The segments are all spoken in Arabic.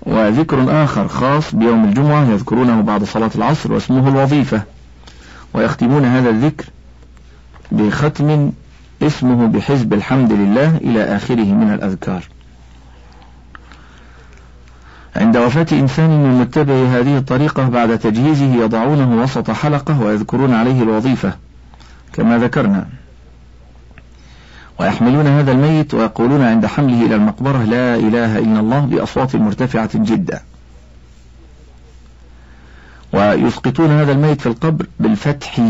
وذكر آخر خاص بيوم الجمعة يذكرونه بعد صلاة العصر واسمه الوظيفة، ويختمون هذا الذكر بختم اسمه بحزب الحمد لله إلى آخره من الأذكار. عند وفاة إنسان من متبع هذه الطريقة بعد تجهيزه يضعونه وسط حلقة ويذكرون عليه الوظيفة كما ذكرنا، ويحملون هذا الميت ويقولون عند حمله إلى المقبرة لا إله إلا الله بأصوات مرتفعة جدا، ويسقطون هذا الميت في القبر بالفتح.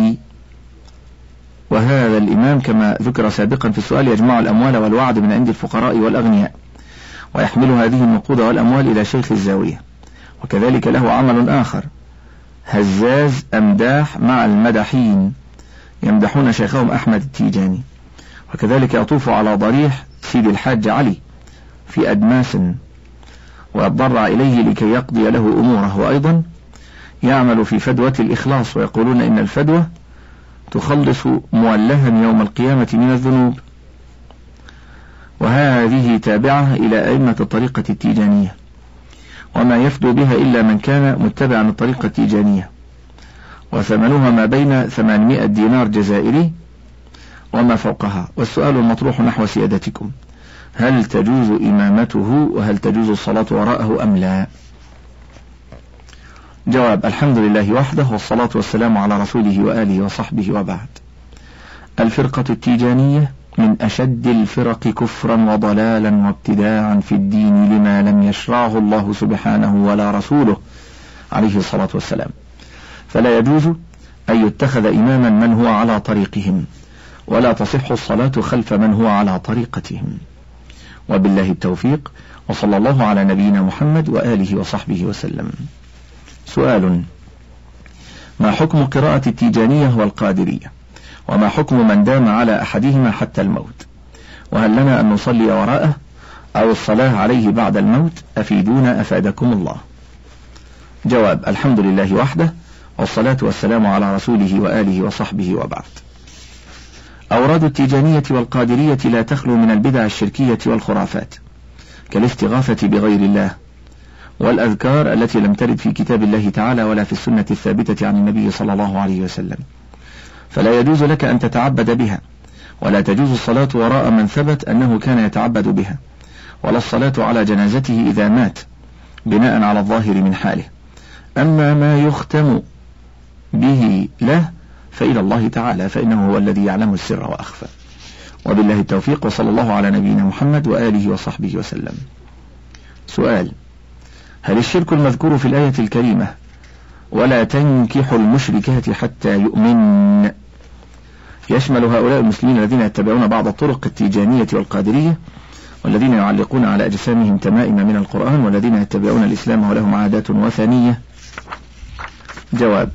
وهذا الإمام كما ذكر سابقا في السؤال يجمع الأموال والوعد من عند الفقراء والأغنياء، ويحمل هذه النقود والأموال إلى شيخ الزاوية. وكذلك له عمل آخر هزاز أمداح مع المدحين يمدحون شيخهم أحمد التيجاني. وكذلك يطوف على ضريح سيد الحاج علي في أدماس ويتضرع إليه لكي يقضي له أموره. وأيضا يعمل في فدوة الإخلاص، ويقولون إن الفدوة تخلص مولها يوم القيامة من الذنوب. وهذه تابعة إلى أئمة الطريقة التيجانية، وما يفدو بها إلا من كان متبعا الطريقة التيجانية، وثمنها ما بين 800 دينار جزائري وما فوقها. والسؤال المطروح نحو سيادتكم: هل تجوز إمامته وهل تجوز الصلاة وراءه أم لا؟ جواب: الحمد لله وحده، والصلاة والسلام على رسوله وآله وصحبه، وبعد. الفرقة التيجانية من أشد الفرق كفرا وضلالا وابتداعا في الدين لما لم يشرعه الله سبحانه ولا رسوله عليه الصلاة والسلام، فلا يجوز أن يتخذ إماما من هو على طريقهم، ولا تصح الصلاة خلف من هو على طريقتهم. وبالله التوفيق، وصلى الله على نبينا محمد وآله وصحبه وسلم. سؤال: ما حكم قراءة التيجانية والقادرية؟ وما حكم من دام على أحدهما حتى الموت؟ وهل لنا أن نصلي وراءه أو الصلاة عليه بعد الموت؟ أفيدونا أفادكم الله. جواب: الحمد لله وحده، والصلاة والسلام على رسوله وآله وصحبه، وبعد. أوراد التيجانية والقادرية لا تخلو من البدع الشركية والخرافات، كالاستغاثة بغير الله، والأذكار التي لم ترد في كتاب الله تعالى ولا في السنة الثابتة عن النبي صلى الله عليه وسلم، فلا يجوز لك أن تتعبد بها، ولا تجوز الصلاة وراء من ثبت أنه كان يتعبد بها، ولا الصلاة على جنازته إذا مات بناء على الظاهر من حاله. أما ما يختم به له فإلى الله تعالى، فإنه هو الذي يعلم السر وأخفى. وبالله التوفيق، وصلى الله على نبينا محمد وآله وصحبه وسلم. سؤال: هل الشرك المذكور في الآية الكريمة ولا تنكحوا المشركات حتى يؤمن يشمل هؤلاء المسلمين الذين يتبعون بعض الطرق التيجانية والقادرية، والذين يعلقون على أجسامهم تمائم من القرآن، والذين يتبعون الإسلام ولهم عادات وثنية؟ جواب: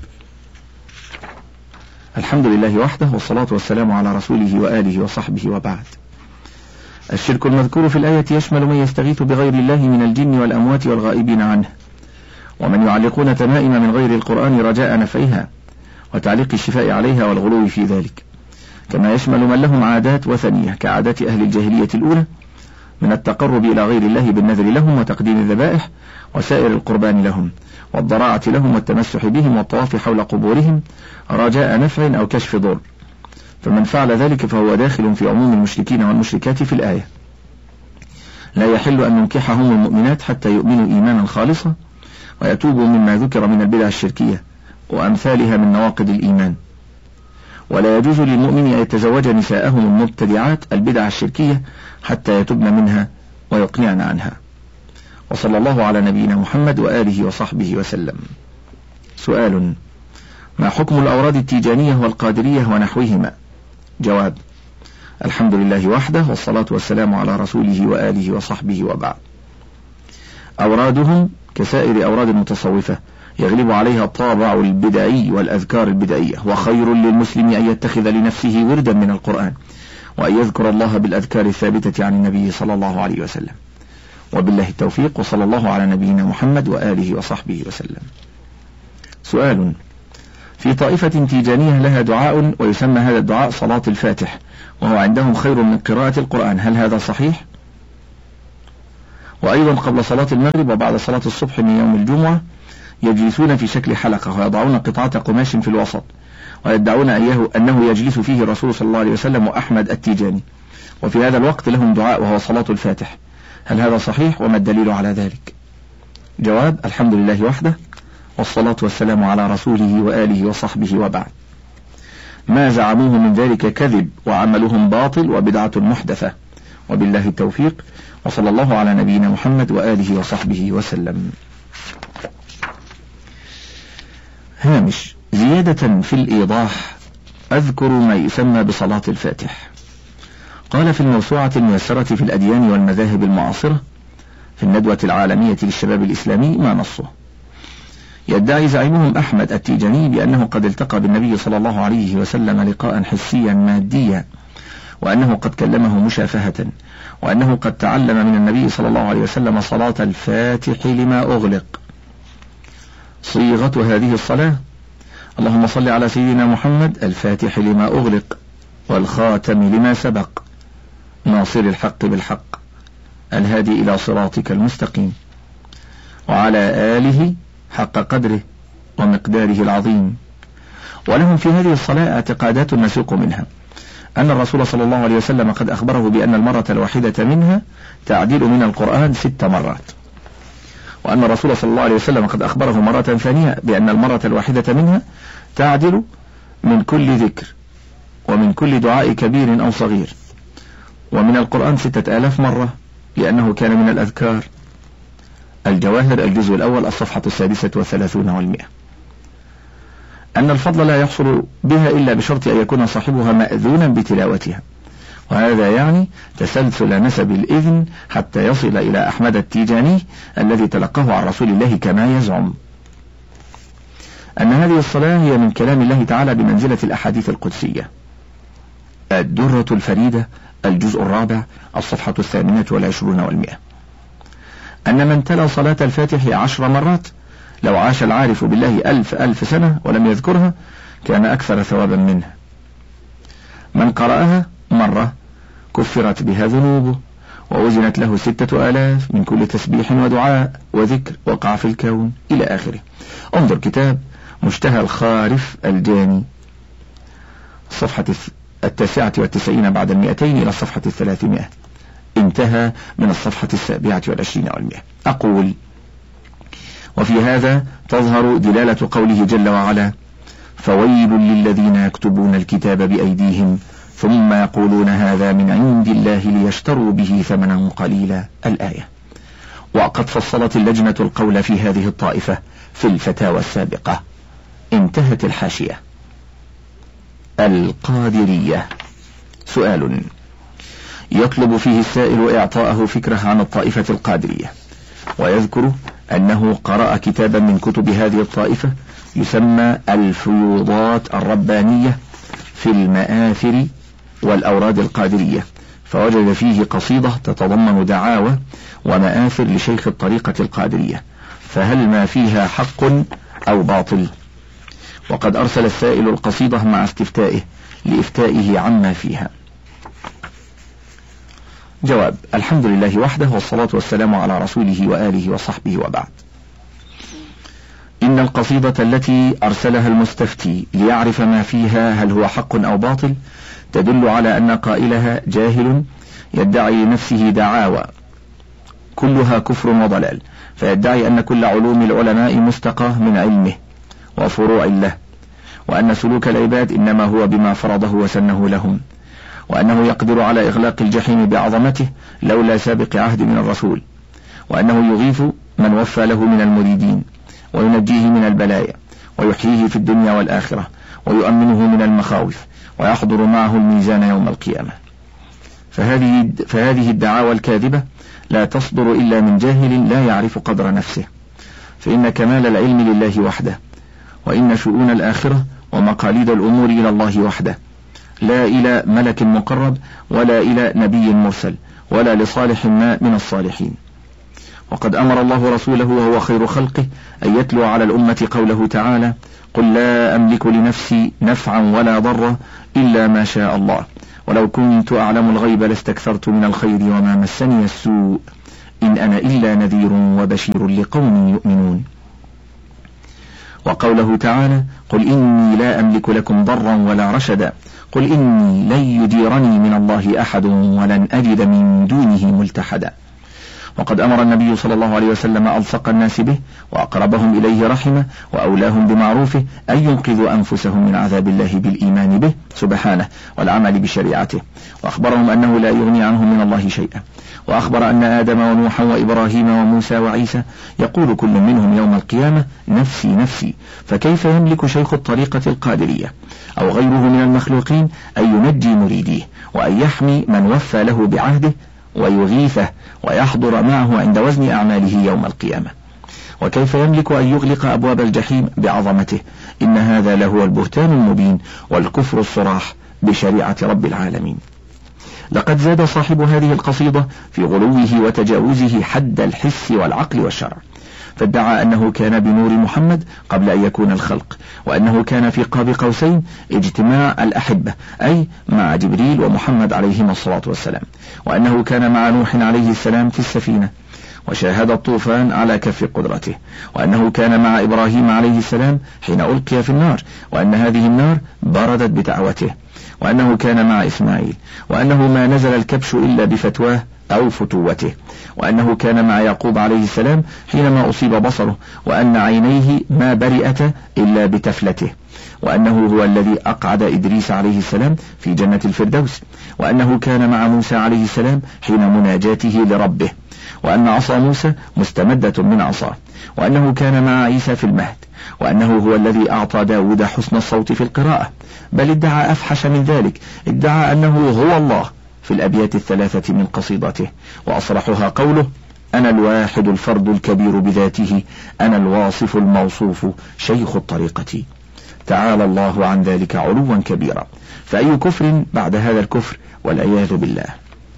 الحمد لله وحده، والصلاة والسلام على رسوله وآله وصحبه، وبعد. الشرك المذكور في الآية يشمل من يستغيث بغير الله من الجن والأموات والغائبين عنه، ومن يعلقون تمائم من غير القرآن رجاء نفعها وتعليق الشفاء عليها والغلو في ذلك، كما يشمل من لهم عادات وثنية كعادات أهل الجاهلية الأولى من التقرب إلى غير الله بالنذر لهم وتقديم الذبائح وسائر القربان لهم والضراعة لهم والتمسح بهم والطواف حول قبورهم رجاء نفع أو كشف ضر، فمن فعل ذلك فهو داخل في عموم المشركين والمشركات في الآية. لا يحل أن ننكحهم المؤمنات حتى يؤمنوا إيمانا خالصا ويتوبوا مما ذكر من البدع الشركية وأمثالها من نواقض الإيمان. ولا يجوز للمؤمن أن يتزوج نساءهم المبتدعات البدع الشركية حتى يتبن منها ويقنعن عنها. وصلى الله على نبينا محمد وآله وصحبه وسلم. سؤال: ما حكم الأوراد التيجانية والقادرية ونحوهما؟ جواب: الحمد لله وحده، والصلاة والسلام على رسوله وآله وصحبه، وبعد. أورادهم كسائر أوراد المتصوفة يغلب عليها الطابع البدعي والأذكار البدعية، وخير للمسلم أن يتخذ لنفسه وردا من القرآن وأن يذكر الله بالأذكار الثابتة عن النبي صلى الله عليه وسلم. وبالله التوفيق، وصلى الله على نبينا محمد وآله وصحبه وسلم. سؤال: في طائفة تيجانية لها دعاء ويسمى هذا الدعاء صلاة الفاتح، وهو عندهم خير من قراءة القرآن، هل هذا صحيح؟ وأيضا قبل صلاة المغرب وبعد صلاة الصبح من يوم الجمعة يجلسون في شكل حلقة ويضعون قطعة قماش في الوسط، ويدعون أنه يجلس فيه الرسول صلى الله عليه وسلم وأحمد التيجاني، وفي هذا الوقت لهم دعاء وهو صلاة الفاتح. هل هذا صحيح وما الدليل على ذلك؟ جواب: الحمد لله وحده، والصلاة والسلام على رسوله وآله وصحبه، وبعد. ما زعموه من ذلك كذب وعملهم باطل وبدعة محدثة، وبالله التوفيق، وصلى الله على نبينا محمد وآله وصحبه وسلم. هامش: زيادة في الإيضاح أذكر ما يسمى بصلاة الفاتح. قال في الموسوعة الميسرة في الأديان والمذاهب المعاصرة في الندوة العالمية للشباب الإسلامي ما نصه: يدعي زعيمهم أحمد التيجاني بأنه قد التقى بالنبي صلى الله عليه وسلم لقاء حسيا ماديا، وأنه قد كلمه مشافهة، وأنه قد تعلم من النبي صلى الله عليه وسلم صلاة الفاتح لما أغلق. صيغة هذه الصلاة: اللهم صل على سيدنا محمد الفاتح لما أغلق والخاتم لما سبق ناصر الحق بالحق الهادي إلى صراطك المستقيم وعلى آله حق قدره ومقداره العظيم. ولهم في هذه الصلاة اعتقادات نسوق منها أن الرسول صلى الله عليه وسلم قد أخبره بأن المرة الواحدة منها تعديل من القرآن 6 مرات، وأن الرسول صلى الله عليه وسلم قد أخبره مرة ثانية بأن المرة الواحدة منها تعدل من كل ذكر ومن كل دعاء كبير أو صغير، ومن القرآن 6000 مرة لأنه كان من الأذكار. الجواهر الجزء الأول الصفحة 36 و100. أن الفضل لا يحصل بها إلا بشرط أن يكون صاحبها مأذونا بتلاوتها، وهذا يعني تسلسل نسب الإذن حتى يصل إلى أحمد التيجاني الذي تلقاه عن رسول الله كما يزعم. أن هذه الصلاة هي من كلام الله تعالى بمنزلة الأحاديث القدسية. الدرة الفريدة الجزء الرابع الصفحة 28 و100. أن من تلا صلاة الفاتح 10 مرات لو عاش العارف بالله 1000 سنة ولم يذكرها كان أكثر ثوابا منه. من قرأها مرة كفرت بها ذنوبه ووزنت له 6000 من كل تسبيح ودعاء وذكر وقع في الكون إلى آخره. انظر كتاب مشتهى الخارف الجاني الصفحة 99 بعد 200 إلى الصفحة 300. انتهى من الصفحة 27 و100. أقول: وفي هذا تظهر دلالة قوله جل وعلا: فويل للذين يكتبون الكتاب بأيديهم ثم يقولون هذا من عند الله ليشتروا به ثمنا قليلا. الآية. وقد فصلت اللجنة القول في هذه الطائفة في الفتاوى السابقة. انتهت الحاشية. القادرية. سؤال: يطلب فيه السائل إعطاءه فكرة عن الطائفة القادرية، ويذكر أنه قرأ كتابا من كتب هذه الطائفة يسمى الفيوضات الربانية في المآثر والأوراد القادرية، فوجد فيه قصيدة تتضمن دعاوى ومآثر لشيخ الطريقة القادرية، فهل ما فيها حق أو باطل؟ وقد أرسل السائل القصيدة مع استفتائه لإفتائه عما فيها. جواب: الحمد لله وحده، والصلاة والسلام على رسوله وآله وصحبه، وبعد. إن القصيدة التي أرسلها المستفتي ليعرف ما فيها هل هو حق أو باطل تدل على أن قائلها جاهل يدعي لنفسه دعاوى كلها كفر وضلال، فيدعي أن كل علوم العلماء مستقاة من علمه وفروع له، وأن سلوك العباد إنما هو بما فرضه وسنه لهم، وأنه يقدر على إغلاق الجحيم بعظمته لولا سابق عهد من الرسول، وأنه يغيث من وفى له من المريدين وينجيه من البلايا ويحييه في الدنيا والآخرة ويؤمنه من المخاوف ويحضر معه الميزان يوم القيامة. فهذه الدعاوى الكاذبة لا تصدر إلا من جاهل لا يعرف قدر نفسه، فإن كمال العلم لله وحده، وإن شؤون الآخرة ومقاليد الأمور إلى الله وحده، لا إلى ملك مقرب ولا إلى نبي مرسل ولا لصالح ما من الصالحين. وقد أمر الله رسوله وهو خير خلقه أن يتلو على الأمة قوله تعالى: قل لا أملك لنفسي نفعا ولا ضرا إلا ما شاء الله ولو كنت أعلم الغيب لاستكثرت من الخير وما مسني السوء إن أنا إلا نذير وبشير لقوم يؤمنون. وقوله تعالى قل إني لا أملك لكم ضرا ولا رشدا قل إني لن يجيرني من الله أحد ولن أجد من دونه ملتحدا. وقد أمر النبي صلى الله عليه وسلم ألصق الناس به وأقربهم إليه رحمه وأولاهم بمعروفه أن ينقذوا أنفسهم من عذاب الله بالإيمان به سبحانه والعمل بشريعته، وأخبرهم أنه لا يغني عنهم من الله شيئا، وأخبر أن آدم ونوحا وإبراهيم وموسى وعيسى يقول كل منهم يوم القيامة نفسي نفسي، فكيف يملك شيخ الطريقة القادرية أو غيره من المخلوقين أن ينجي مريديه وأن يحمي من وفى له بعهده ويغيثه ويحضر معه عند وزن أعماله يوم القيامة؟ وكيف يملك أن يغلق أبواب الجحيم بعظمته؟ إن هذا لهو البهتان المبين والكفر الصراح بشريعة رب العالمين. لقد زاد صاحب هذه القصيدة في غلوه وتجاوزه حد الحس والعقل والشرع، فادعى أنه كان بنور محمد قبل أن يكون الخلق، وأنه كان في قاب قوسين اجتماع الأحبة أي مع جبريل ومحمد عليهما الصلاة والسلام، وأنه كان مع نوح عليه السلام في السفينة وشاهد الطوفان على كف قدرته، وأنه كان مع إبراهيم عليه السلام حين ألقي في النار وأن هذه النار بردت بدعوته، وأنه كان مع إسماعيل وأنه ما نزل الكبش إلا بفتواه أو فتوته، وأنه كان مع يعقوب عليه السلام حينما أصيب بصره وأن عينيه ما برئتا إلا بتفلته، وأنه هو الذي أقعد إدريس عليه السلام في جنة الفردوس، وأنه كان مع موسى عليه السلام حين مناجاته لربه، وأن عصا موسى مستمدة من عصاه، وأنه كان مع عيسى في المهد، وأنه هو الذي أعطى داود حسن الصوت في القراءة، بل ادعى أفحش من ذلك، ادعى أنه هو الله في الأبيات الثلاثة من قصيدته، وأصرحها قوله أنا الواحد الفرد الكبير بذاته أنا الواصف الموصوف شيخ الطريقة. تعالى الله عن ذلك علوا كبيرا، فأي كفر بعد هذا الكفر والعياذ بالله.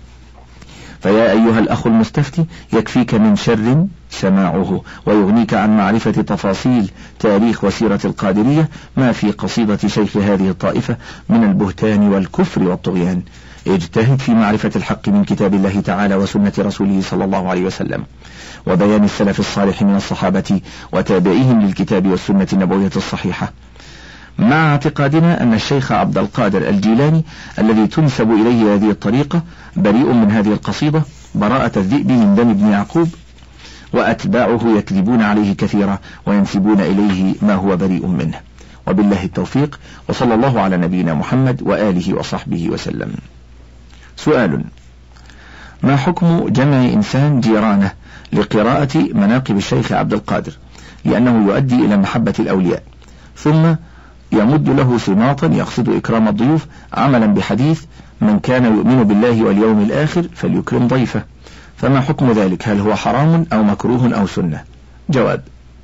فيا أيها الأخ المستفتي يكفيك من شر سماعه ويغنيك عن معرفة تفاصيل تاريخ وسيرة القادرية ما في قصيدة شيخ هذه الطائفة من البهتان والكفر والطغيان. اجتهد في معرفة الحق من كتاب الله تعالى وسنة رسوله صلى الله عليه وسلم وبيان السلف الصالح من الصحابة وتابعيهم للكتاب والسنة النبوية الصحيحة، مع اعتقادنا أن الشيخ عبد القادر الجيلاني الذي تنسب إليه هذه الطريقة بريء من هذه القصيدة براءة الذئب من دم ابن يعقوب، وأتباعه يكذبون عليه كثيرا وينسبون إليه ما هو بريء منه. وبالله التوفيق، وصلى الله على نبينا محمد وآله وصحبه وسلم. سؤال: ما حكم جمع إنسان جيرانه لقراءة مناقب الشيخ عبد القادر لأنه يؤدي إلى محبة الأولياء، ثم يمد له سماطا يقصد إكرام الضيوف عملا بحديث من كان يؤمن بالله واليوم الآخر فليكرم ضيفه، فما حكم ذلك؟ هل هو حرام أو مكروه أو سنة؟ جواب: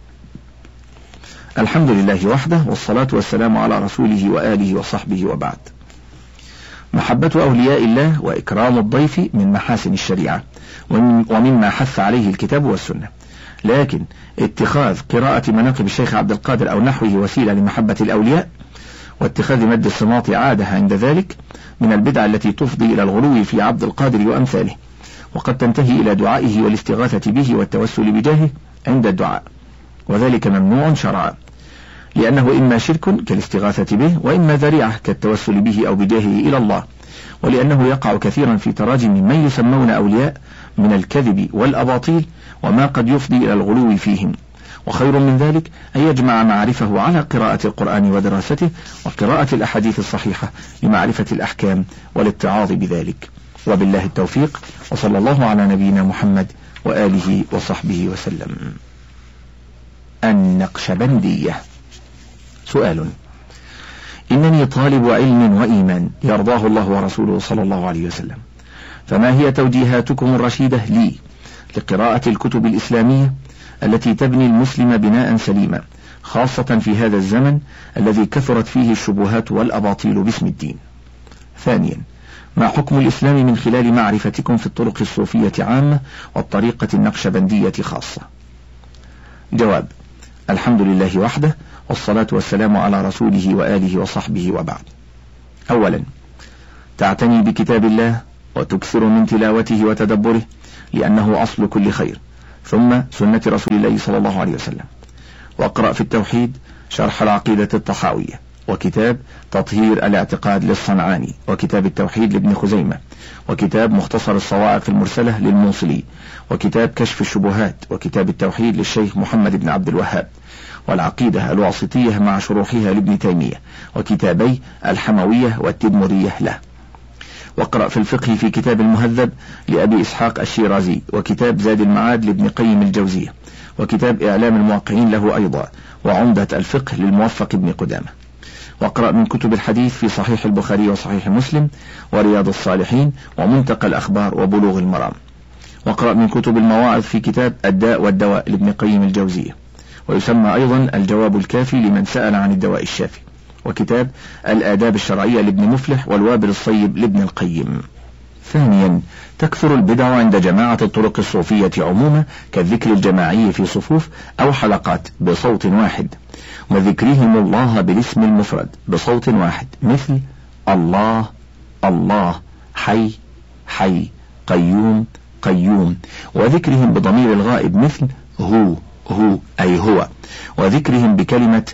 الحمد لله وحده، والصلاة والسلام على رسوله وآله وصحبه وبعد. محبة أولياء الله وإكرام الضيف من محاسن الشريعة ومما حث عليه الكتاب والسنة، لكن اتخاذ قراءة مناقب الشيخ عبد القادر أو نحوه وسيلة لمحبة الأولياء واتخاذ مد الصماط عادة عند ذلك من البدع التي تفضي إلى الغلو في عبد القادر وأمثاله، وقد تنتهي إلى دعائه والاستغاثة به والتوسل بجاهه عند الدعاء، وذلك ممنوع شرعا، لأنه إما شرك كالاستغاثة به وإما ذريعة كالتوسل به أو بجاهه إلى الله، ولأنه يقع كثيرا في تراجم من يسمون أولياء من الكذب والأباطيل وما قد يفضي إلى الغلو فيهم، وخير من ذلك أن يجمع معارفه على قراءة القرآن ودراسته وقراءة الأحاديث الصحيحة لمعرفة الأحكام والاتعاظ بذلك. وبالله التوفيق، وصلى الله على نبينا محمد وآله وصحبه وسلم. النقشبندية. سؤال: إنني طالب علم وإيمان يرضاه الله ورسوله صلى الله عليه وسلم، فما هي توجيهاتكم الرشيدة لي لقراءة الكتب الإسلامية التي تبني المسلم بناء سليما، خاصة في هذا الزمن الذي كثرت فيه الشبهات والأباطيل باسم الدين؟ ثانيا: ما حكم الإسلام من خلال معرفتكم في الطرق الصوفية عامة والطريقة النقشبندية خاصة؟ جواب: الحمد لله وحده، والصلاة والسلام على رسوله وآله وصحبه وبعد. أولا: تعتني بكتاب الله وتكثر من تلاوته وتدبره لأنه أصل كل خير، ثم سنة رسول الله صلى الله عليه وسلم. واقرأ في التوحيد شرح العقيدة الطحاوية، وكتاب تطهير الاعتقاد للصنعاني، وكتاب التوحيد لابن خزيمة، وكتاب مختصر الصواعق المرسلة للموصلي، وكتاب كشف الشبهات، وكتاب التوحيد للشيخ محمد بن عبد الوهاب، والعقيدة الواسطية مع شروحها لابن تيمية، وكتابي الحموية والتدمرية له. واقرأ في الفقه في كتاب المهذب لأبي إسحاق الشيرازي، وكتاب زاد المعاد لابن قيم الجوزية، وكتاب إعلام الموقعين له أيضا، وعمدة الفقه للموفق بن قدامة. واقرأ من كتب الحديث في صحيح البخاري وصحيح مسلم ورياض الصالحين ومنتقى الأخبار وبلوغ المرام. واقرأ من كتب المواعظ في كتاب الداء والدواء لابن قيم الجوزية، ويسمى أيضا الجواب الكافي لمن سأل عن الدواء الشافي، وكتاب الآداب الشرعية لابن مفلح والوابل الصيب لابن القيم. ثانيا، تكثر البدع عند جماعة الطرق الصوفية عموما كالذكر الجماعي في صفوف أو حلقات بصوت واحد، وذكرهم الله بالاسم المفرد بصوت واحد مثل الله الله، حي حي، قيوم قيوم، وذكرهم بضمير الغائب مثل هو هو أي هو، وذكرهم بكلمة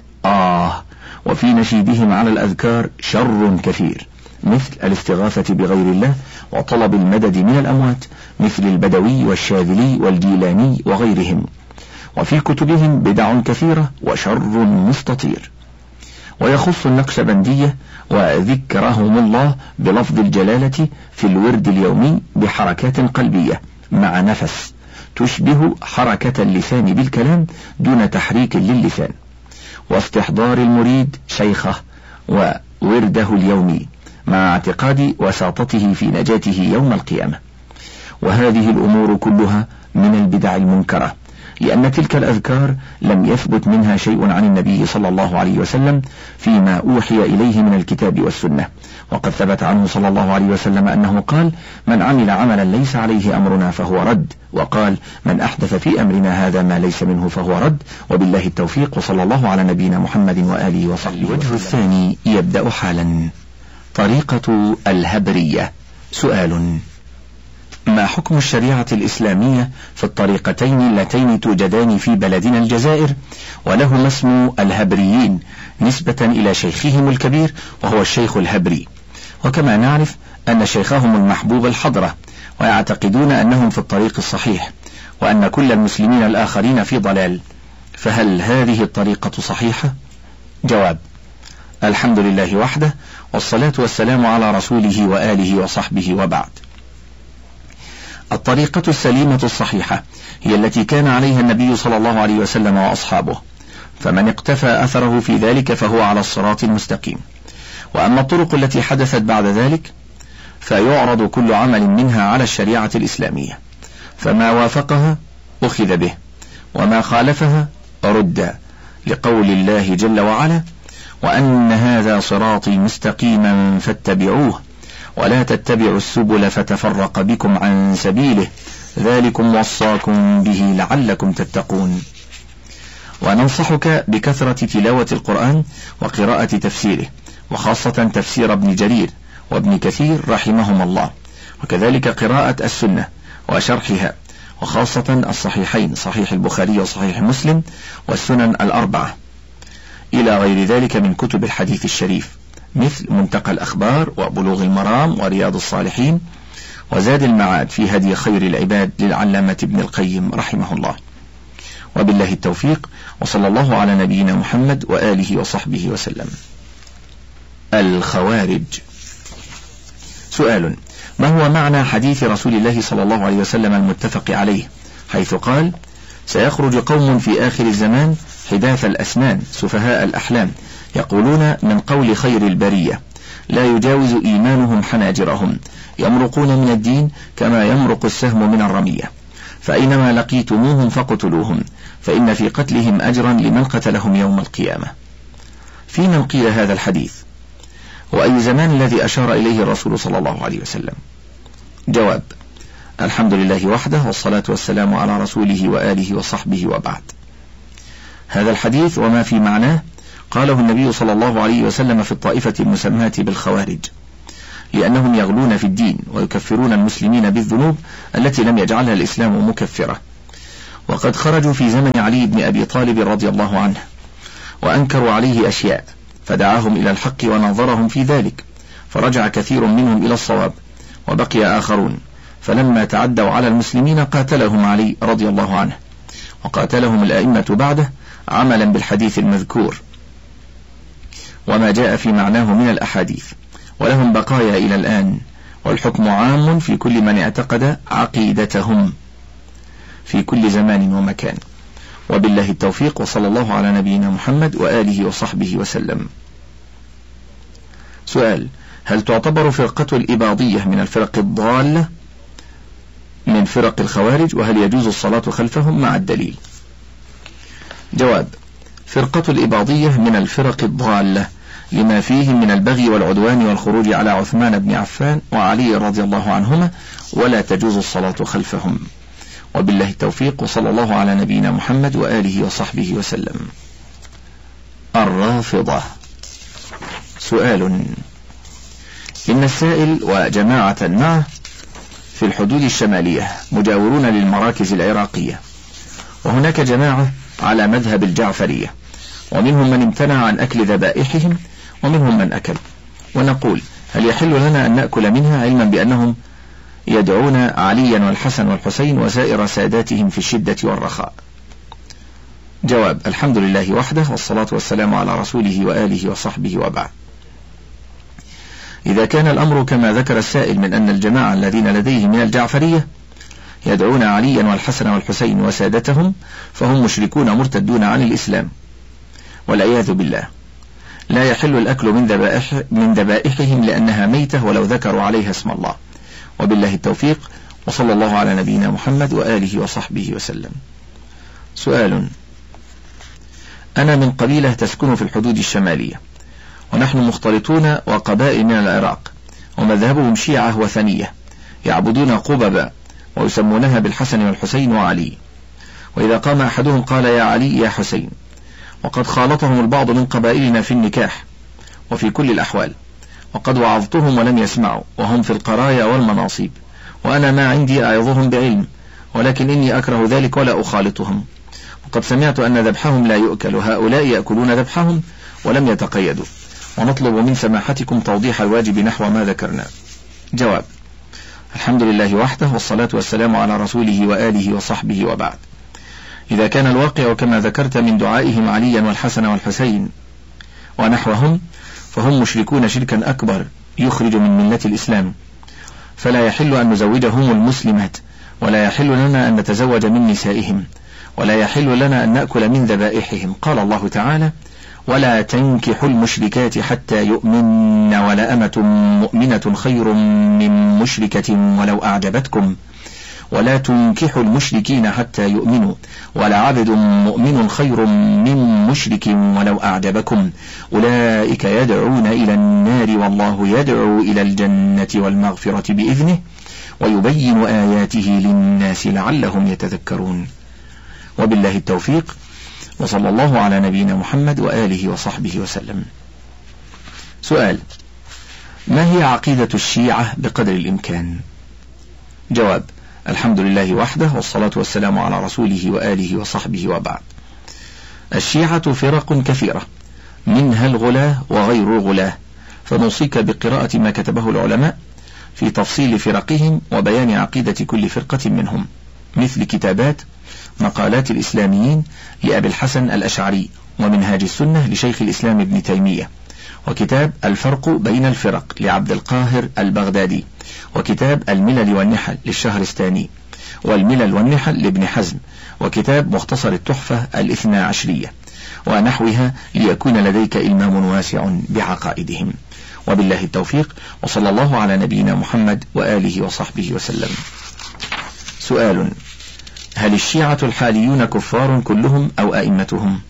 وفي نشيدهم على الأذكار شر كثير مثل الاستغاثة بغير الله وطلب المدد من الأموات مثل البدوي والشاذلي والجيلاني وغيرهم. وفي كتبهم بدع كثيرة وشر مستطير. ويخص النقشبندية وذكرهم الله بلفظ الجلالة في الورد اليومي بحركات قلبية مع نفس تشبه حركة اللسان بالكلام دون تحريك للسان، واستحضار المريد شيخه وورده اليومي مع اعتقاد وساطته في نجاته يوم القيامة. وهذه الأمور كلها من البدع المنكرة، لأن تلك الأذكار لم يثبت منها شيء عن النبي صلى الله عليه وسلم فيما أوحي إليه من الكتاب والسنة. وقد ثبت عنه صلى الله عليه وسلم أنه قال: من عمل عملا ليس عليه أمرنا فهو رد، وقال: من أحدث في أمرنا هذا ما ليس منه فهو رد. وبالله التوفيق، وصلى الله على نبينا محمد وآله وصحبه. الوجه الثاني يبدأ حالا. طريقة الهبرية. سؤال: ما حكم الشريعة الإسلامية في الطريقتين اللتين توجدان في بلدنا الجزائر ولهما اسم الهبريين نسبة إلى شيخهم الكبير وهو الشيخ الهبري؟ وكما نعرف أن شيخهم المحبوب الحضرة، ويعتقدون أنهم في الطريق الصحيح وأن كل المسلمين الآخرين في ضلال، فهل هذه الطريقة صحيحة؟ جواب: الحمد لله وحده، والصلاة والسلام على رسوله وآله وصحبه، وبعد. الطريقة السليمة الصحيحة هي التي كان عليها النبي صلى الله عليه وسلم وأصحابه، فمن اقتفى أثره في ذلك فهو على الصراط المستقيم. وأما الطرق التي حدثت بعد ذلك فيعرض كل عمل منها على الشريعة الإسلامية، فما وافقها أخذ به وما خالفها رد، لقول الله جل وعلا: وأن هذا صراطي مستقيما فاتبعوه ولا تتبعوا السبل فتفرق بكم عن سبيله ذلكم وصاكم به لعلكم تتقون. وننصحك بكثرة تلاوة القرآن وقراءة تفسيره، وخاصة تفسير ابن جرير وابن كثير رحمهم الله، وكذلك قراءة السنة وشرحها، وخاصة الصحيحين صحيح البخاري وصحيح مسلم والسنن الأربعة، إلى غير ذلك من كتب الحديث الشريف مثل منتقى الأخبار وبلوغ المرام ورياض الصالحين وزاد المعاد في هدي خير العباد للعلامة ابن القيم رحمه الله. وبالله التوفيق، وصلى الله على نبينا محمد وآله وصحبه وسلم. الخوارج. سؤال: ما هو معنى حديث رسول الله صلى الله عليه وسلم المتفق عليه حيث قال: سيخرج قوم في آخر الزمان حداث الأسنان سفهاء الأحلام يقولون من قول خير البرية لا يجاوز إيمانهم حناجرهم، يمرقون من الدين كما يمرق السهم من الرمية، فأينما لقيتموهم فاقتلوهم، فإن في قتلهم أجرا لمن قتلهم يوم القيامة. في من قيل هذا الحديث؟ وأي زمان الذي أشار إليه الرسول صلى الله عليه وسلم؟ جواب: الحمد لله وحده، والصلاة والسلام على رسوله وآله وصحبه، وبعد. هذا الحديث وما في معناه قاله النبي صلى الله عليه وسلم في الطائفة المسماة بالخوارج، لأنهم يغلون في الدين ويكفرون المسلمين بالذنوب التي لم يجعلها الإسلام مكفرة. وقد خرجوا في زمن علي بن أبي طالب رضي الله عنه وأنكروا عليه أشياء، فدعاهم إلى الحق ونظرهم في ذلك، فرجع كثير منهم إلى الصواب، وبقي آخرون، فلما تعدوا على المسلمين قاتلهم علي رضي الله عنه، وقاتلهم الأئمة بعده عملا بالحديث المذكور وما جاء في معناه من الأحاديث، ولهم بقايا إلى الآن، والحكم عام في كل من اعتقد عقيدتهم في كل زمان ومكان. وبالله التوفيق، وصلى الله على نبينا محمد وآله وصحبه وسلم. سؤال: هل تعتبر فرقة الإباضية من الفرق الضالة من فرق الخوارج، وهل يجوز الصلاة خلفهم مع الدليل؟ جواب: فرقة الإباضية من الفرق الضالة لما فيهم من البغي والعدوان والخروج على عثمان بن عفان وعلي رضي الله عنهما، ولا تجوز الصلاة خلفهم. وبالله التوفيق، وصلى الله على نبينا محمد وآله وصحبه وسلم. الرافضة. سؤال: إن السائل وجماعة معه في الحدود الشمالية مجاورون للمراكز العراقية، وهناك جماعة على مذهب الجعفرية، ومنهم من امتنع عن أكل ذبائحهم ومنهم من أكل، ونقول: هل يحل لنا أن نأكل منها علما بأنهم يدعون عليا والحسن والحسين وسائر ساداتهم في الشدة والرخاء؟ جواب: الحمد لله وحده، والصلاة والسلام على رسوله وآله وصحبه وبعد. إذا كان الأمر كما ذكر السائل من أن الجماعة الذين لديه من الجعفرية يدعون عليا والحسن والحسين وسادتهم، فهم مشركون مرتدون عن الإسلام والعياذ بالله، لا يحل الأكل من ذبائحهم لأنها ميتة ولو ذكروا عليها اسم الله. وبالله التوفيق، وصلى الله على نبينا محمد وآله وصحبه وسلم. سؤال: أنا من قبيلة تسكن في الحدود الشمالية، ونحن مختلطون وقبائل من العراق، ومذهبهم شيعة وثنية، يعبدون قببا ويسمونها بالحسن والحسين وعلي، وإذا قام أحدهم قال: يا علي يا حسين. وقد خالطهم البعض من قبائلنا في النكاح وفي كل الأحوال، وقد وعظتهم ولم يسمعوا، وهم في القرايا والمناصب، وأنا ما عندي أعظهم بعلم، ولكن إني أكره ذلك ولا أخالطهم. وقد سمعت أن ذبحهم لا يؤكل، هؤلاء يأكلون ذبحهم ولم يتقيدوا، ونطلب من سماحتكم توضيح الواجب نحو ما ذكرنا. جواب: الحمد لله وحده، والصلاة والسلام على رسوله وآله وصحبه وبعد. إذا كان الواقع كما ذكرت من دعائهم عليا والحسن والحسين ونحوهم، فهم مشركون شركا أكبر يخرج من ملة الإسلام، فلا يحل أن نزوجهم المسلمات، ولا يحل لنا أن نتزوج من نسائهم، ولا يحل لنا أن نأكل من ذبائحهم. قال الله تعالى: ولا تنكحوا المشركات حتى يؤمن، ولأمة مؤمنة خير من مشركة ولو أعجبتكم، ولا تنكحوا المشركين حتى يؤمنوا، ولعبد مؤمن خير من مشرك ولو أعجبكم، أولئك يدعون إلى النار والله يدعو إلى الجنة والمغفرة بإذنه، ويبين آياته للناس لعلهم يتذكرون. وبالله التوفيق، وصلى الله على نبينا محمد وآله وصحبه وسلم. سؤال: ما هي عقيدة الشيعة بقدر الإمكان؟ جواب: الحمد لله وحده، والصلاة والسلام على رسوله وآله وصحبه وبعد. الشيعة فرق كثيرة، منها الغلاة وغير الغلاة، فنوصيك بقراءة ما كتبه العلماء في تفصيل فرقهم وبيان عقيدة كل فرقة منهم، مثل كتابات مقالات الإسلاميين لأبي الحسن الأشعري، ومنهاج السنة لشيخ الإسلام ابن تيمية، وكتاب الفرق بين الفرق لعبد القاهر البغدادي، وكتاب الملل والنحل للشهرستاني، والملل والنحل لابن حزم، وكتاب مختصر التحفة الاثنى عشرية ونحوها، ليكون لديك إلمام واسع بعقائدهم. وبالله التوفيق، وصلى الله على نبينا محمد وآله وصحبه وسلم. سؤال: هل الشيعة الحاليون كفار كلهم أو أئمتهم؟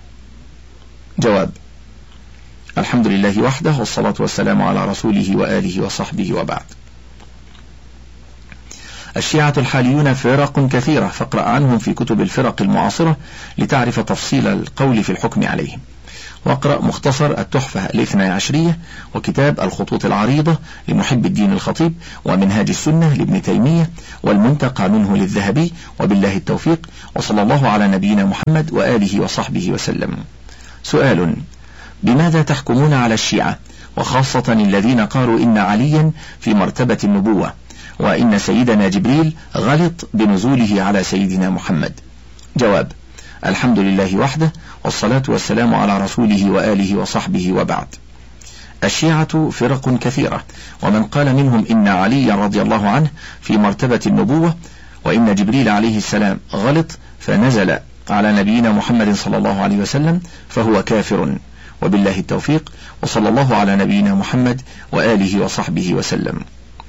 جواب: الحمد لله وحده، والصلاة والسلام على رسوله وآله وصحبه وبعد. الشيعة الحاليون فرق كثيرة، فاقرأ عنهم في كتب الفرق المعاصرة لتعرف تفصيل القول في الحكم عليهم. واقرأ مختصر التحفة الاثنى عشرية وكتاب الخطوط العريضة لمحب الدين الخطيب ومنهاج السنة لابن تيمية والمنتقى منه للذهبي. وبالله التوفيق، وصلى الله على نبينا محمد وآله وصحبه وسلم. سؤال: بماذا تحكمون على الشيعة وخاصة الذين قالوا إن عليا في مرتبة النبوة وإن سيدنا جبريل غلط بنزوله على سيدنا محمد؟ جواب: الحمد لله وحده، والصلاة والسلام على رسوله وآله وصحبه، وبعد. الشيعة فرق كثيرة، ومن قال منهم إن علي رضي الله عنه في مرتبة النبوة وإن جبريل عليه السلام غلط فنزل على نبينا محمد صلى الله عليه وسلم فهو كافر. وبالله التوفيق، وصلى الله على نبينا محمد وآله وصحبه وسلم.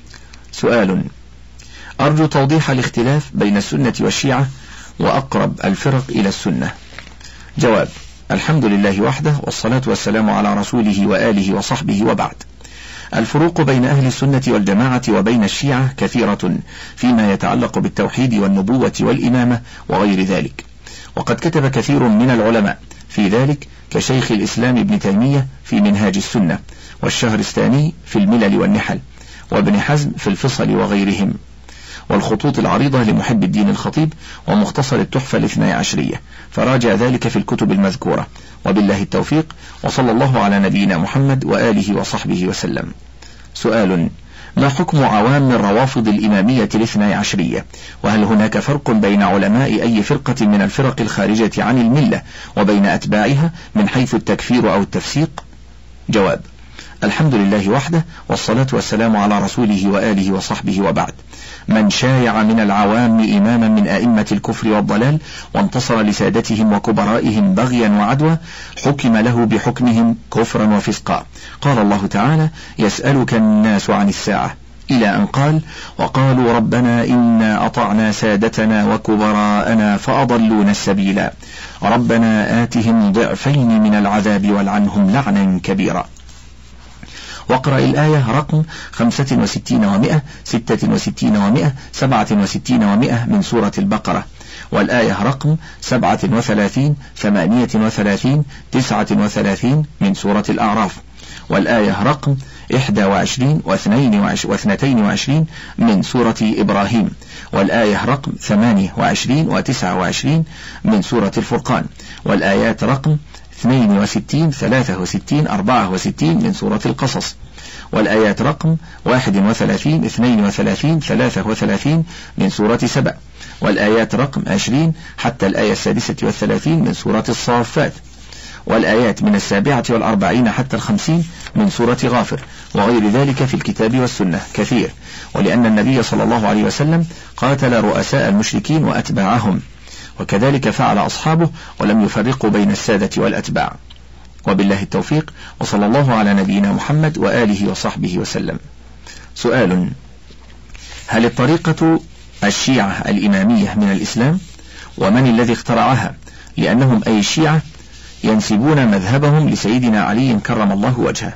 سؤال: أرجو توضيح الاختلاف بين السنة والشيعة وأقرب الفرق إلى السنة. جواب: الحمد لله وحده، والصلاة والسلام على رسوله وآله وصحبه، وبعد. الفروق بين أهل السنة والجماعة وبين الشيعة كثيرة فيما يتعلق بالتوحيد والنبوة والإمامة وغير ذلك، وقد كتب كثير من العلماء في ذلك كشيخ الإسلام ابن تيمية في منهاج السنة، والشهرستاني في الملل والنحل، وابن حزم في الفصل وغيرهم، والخطوط العريضة لمحب الدين الخطيب، ومختصر التحفة الاثنى عشرية، فراجع ذلك في الكتب المذكورة. وبالله التوفيق، وصلى الله على نبينا محمد وآله وصحبه وسلم. سؤال: ما حكم عوام الروافض الإمامية الاثنى عشرية؟ وهل هناك فرق بين علماء أي فرقة من الفرق الخارجة عن الملة وبين أتباعها من حيث التكفير أو التفسيق؟ جواب: الحمد لله وحده، والصلاة والسلام على رسوله وآله وصحبه، وبعد. من شايع من العوام إماما من أئمة الكفر والضلال وانتصر لسادتهم وكبرائهم بغيا وعدوى حكم له بحكمهم كفرا وفسقا. قال الله تعالى: يسألك الناس عن الساعة، إلى أن قال: وقالوا ربنا إنا أطعنا سادتنا وكبراءنا فأضلونا السبيلا ربنا آتهم ضعفين من العذاب والعنهم لعنا كبيرا. واقرأ الآية رقم 65 و100 66 و100 67 و100 من سورة البقرة، والآية رقم 37 38 39 من سورة الأعراف، والآية رقم 21 و22 من سورة إبراهيم، والآية رقم 28 و29 من سورة الفرقان، والآيات رقم 62 63 64 من سورة القصص، والآيات رقم 31 32 33 من سورة سبأ، والآيات رقم 20 حتى الآية 36 من سورة الصافات، والآيات من 47 حتى 50 من سورة غافر، وغير ذلك في الكتاب والسنة كثير. ولأن النبي صلى الله عليه وسلم قاتل رؤساء المشركين وأتباعهم، وكذلك فعل أصحابه، ولم يفرقوا بين السادة والأتباع. وبالله التوفيق، وصلى الله على نبينا محمد وآله وصحبه وسلم. سؤال: هل الطريقة الشيعة الإمامية من الإسلام؟ ومن الذي اخترعها؟ لأنهم أي الشيعة ينسبون مذهبهم لسيدنا علي كرم الله وجهه،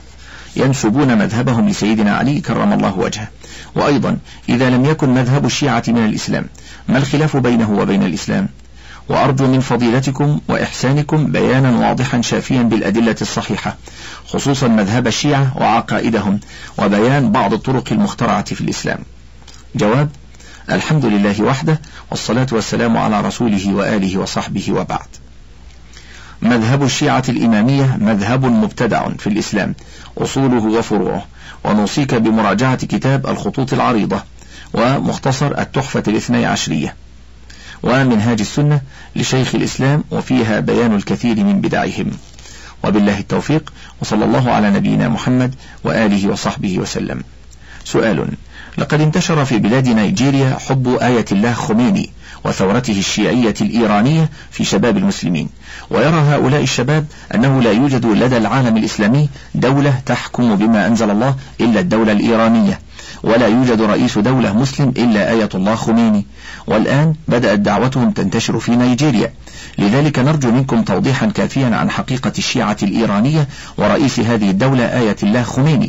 وأيضا إذا لم يكن مذهب الشيعة من الإسلام ما الخلاف بينه وبين الإسلام؟ وأرجو من فضيلتكم وإحسانكم بيانا واضحا شافيا بالأدلة الصحيحة، خصوصا مذهب الشيعة وعقائدهم، وبيان بعض الطرق المخترعة في الإسلام. جواب: الحمد لله وحده، والصلاة والسلام على رسوله وآله وصحبه، وبعد. مذهب الشيعة الإمامية مذهب مبتدع في الإسلام أصوله وفروعه، ونوصيك بمراجعة كتاب الخطوط العريضة ومختصر التحفة الاثني عشرية ومنهاج السنة لشيخ الإسلام، وفيها بيان الكثير من بدعهم. وبالله التوفيق، وصلى الله على نبينا محمد وآله وصحبه وسلم. سؤال: لقد انتشر في بلاد نيجيريا حب آية الله خميني وثورته الشيعية الإيرانية في شباب المسلمين، ويرى هؤلاء الشباب أنه لا يوجد لدى العالم الإسلامي دولة تحكم بما أنزل الله إلا الدولة الإيرانية، ولا يوجد رئيس دولة مسلم إلا آية الله خميني، والآن بدأت دعوتهم تنتشر في نيجيريا. لذلك نرجو منكم توضيحا كافيا عن حقيقة الشيعة الإيرانية ورئيس هذه الدولة آية الله خميني،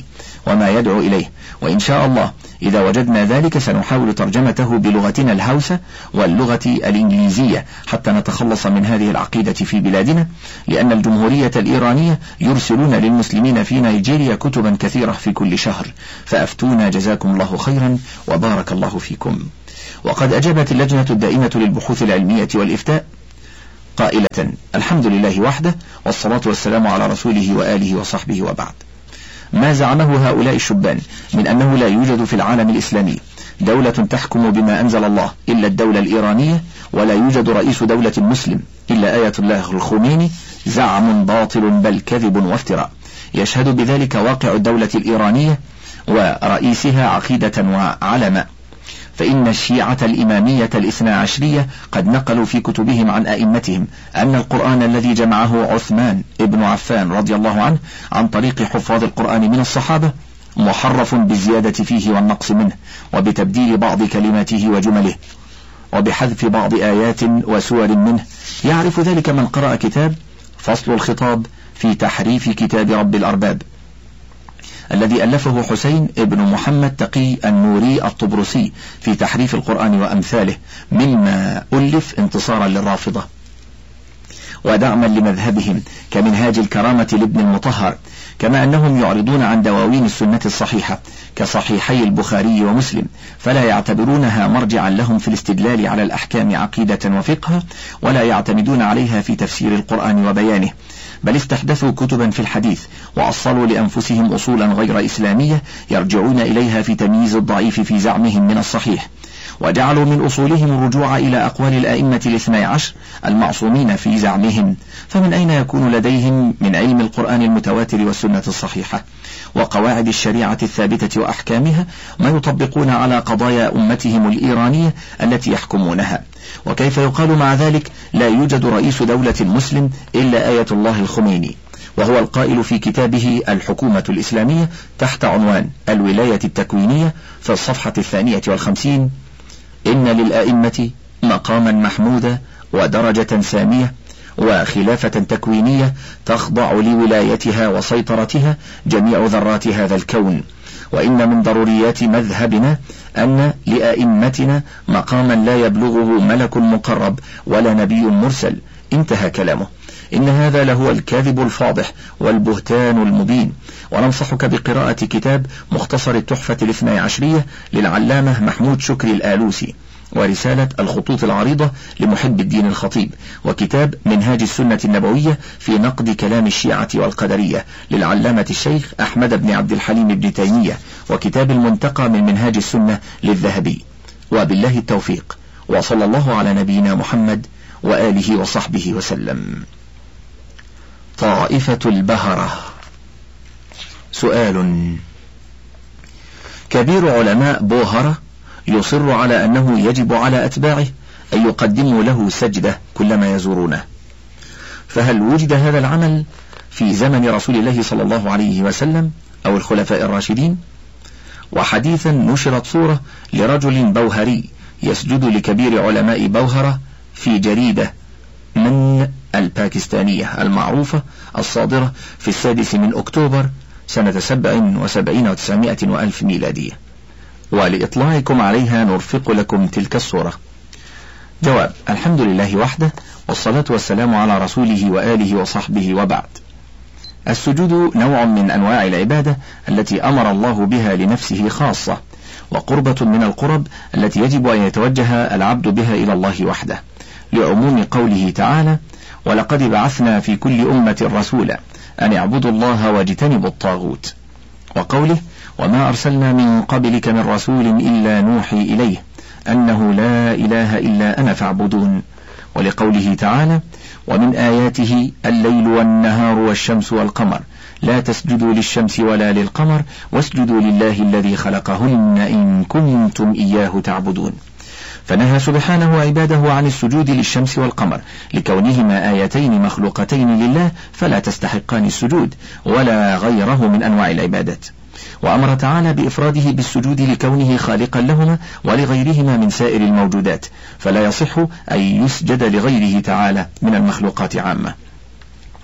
وما يدعو إليه، وإن شاء الله إذا وجدنا ذلك سنحاول ترجمته بلغتنا الهوسة واللغة الإنجليزية حتى نتخلص من هذه العقيدة في بلادنا، لأن الجمهورية الإيرانية يرسلون للمسلمين في نيجيريا كتبا كثيرة في كل شهر، فأفتونا جزاكم الله خيرا وبارك الله فيكم. وقد أجابت اللجنة الدائمة للبحوث العلمية والإفتاء قائلة: الحمد لله وحده، والصلاة والسلام على رسوله وآله وصحبه، وبعد. ما زعمه هؤلاء الشبان من أنه لا يوجد في العالم الإسلامي دولة تحكم بما أنزل الله إلا الدولة الإيرانية، ولا يوجد رئيس دولة مسلم إلا آية الله الخميني، زعم باطل بل كذب وافتراء، يشهد بذلك واقع الدولة الإيرانية ورئيسها عقيدة وعلما. فإن الشيعة الإمامية الاثنى عشرية قد نقلوا في كتبهم عن أئمتهم أن القرآن الذي جمعه عثمان ابن عفان رضي الله عنه عن طريق حفاظ القرآن من الصحابة محرف بالزيادة فيه والنقص منه، وبتبديل بعض كلماته وجمله، وبحذف بعض آيات وسور منه. يعرف ذلك من قرأ كتاب فصل الخطاب في تحريف كتاب رب الأرباب الذي ألفه حسين ابن محمد تقي النوري الطبرسي في تحريف القرآن وأمثاله، مما ألف انتصارا للرافضة ودعما لمذهبهم، كمنهاج الكرامة لابن المطهر، كما أنهم يعرضون عن دواوين السنة الصحيحة كصحيحي البخاري ومسلم، فلا يعتبرونها مرجعا لهم في الاستدلال على الأحكام عقيدة وفقها، ولا يعتمدون عليها في تفسير القرآن وبيانه، بل استحدثوا كتبا في الحديث وأصلوا لأنفسهم أصولا غير إسلامية يرجعون إليها في تمييز الضعيف في زعمهم من الصحيح، وجعلوا من أصولهم الرجوع إلى أقوال الآئمة الاثني عشر المعصومين في زعمهم. فمن أين يكون لديهم من علم القرآن المتواتر والسنة الصحيحة وقواعد الشريعة الثابتة وأحكامها ما يطبقون على قضايا أمتهم الإيرانية التي يحكمونها؟ وكيف يقال مع ذلك لا يوجد رئيس دولة مسلم إلا آية الله الخميني، وهو القائل في كتابه الحكومة الإسلامية تحت عنوان الولاية التكوينية في الصفحة 52: إن للآئمة مقاما محمودا ودرجة سامية وخلافة تكوينية تخضع لولايتها وسيطرتها جميع ذرات هذا الكون، وإن من ضروريات مذهبنا أن لآئمتنا مقاما لا يبلغه ملك مقرب ولا نبي مرسل. انتهى كلامه. إن هذا لهو الكاذب الفاضح والبهتان المبين. وننصحك بقراءة كتاب مختصر التحفة الاثنى عشرية للعلامة محمود شكري الآلوسي، ورسالة الخطوط العريضة لمحب الدين الخطيب، وكتاب منهاج السنة النبوية في نقد كلام الشيعة والقدرية للعلامة الشيخ أحمد بن عبد الحليم بن تيمية، وكتاب المنتقى من منهاج السنة للذهبي. وبالله التوفيق، وصلى الله على نبينا محمد وآله وصحبه وسلم. طائفة البهرة. سؤال: كبير علماء بوهرة يصر على أنه يجب على أتباعه أن يقدموا له سجدة كلما يزورونه، فهل وجد هذا العمل في زمن رسول الله صلى الله عليه وسلم أو الخلفاء الراشدين؟ وحديثا نشرت صورة لرجل بوهري يسجد لكبير علماء بوهرة في جريدة من الباكستانية المعروفة الصادرة في 6 أكتوبر سنة 77 و900 وألف ميلادية، ولإطلاعكم عليها نرفق لكم تلك الصورة. جواب: الحمد لله وحده، والصلاة والسلام على رسوله وآله وصحبه، وبعد. السجود نوع من أنواع العبادة التي أمر الله بها لنفسه خاصة، وقربة من القرب التي يجب أن يتوجه العبد بها إلى الله وحده، لعموم قوله تعالى: ولقد بعثنا في كل أمة رسولا أن اعبدوا الله واجتنبوا الطاغوت، وقوله: وما أرسلنا من قبلك من رسول إلا نوحي إليه أنه لا إله إلا أنا فاعبدون، ولقوله تعالى: ومن آياته الليل والنهار والشمس والقمر لا تسجدوا للشمس ولا للقمر واسجدوا لله الذي خلقهن إن كنتم إياه تعبدون. فنهى سبحانه عباده عن السجود للشمس والقمر لكونهما آيتين مخلوقتين لله فلا تستحقان السجود ولا غيره من أنواع العبادات، وأمر تعالى بإفراده بالسجود لكونه خالقا لهما ولغيرهما من سائر الموجودات، فلا يصح أن يسجد لغيره تعالى من المخلوقات عامة.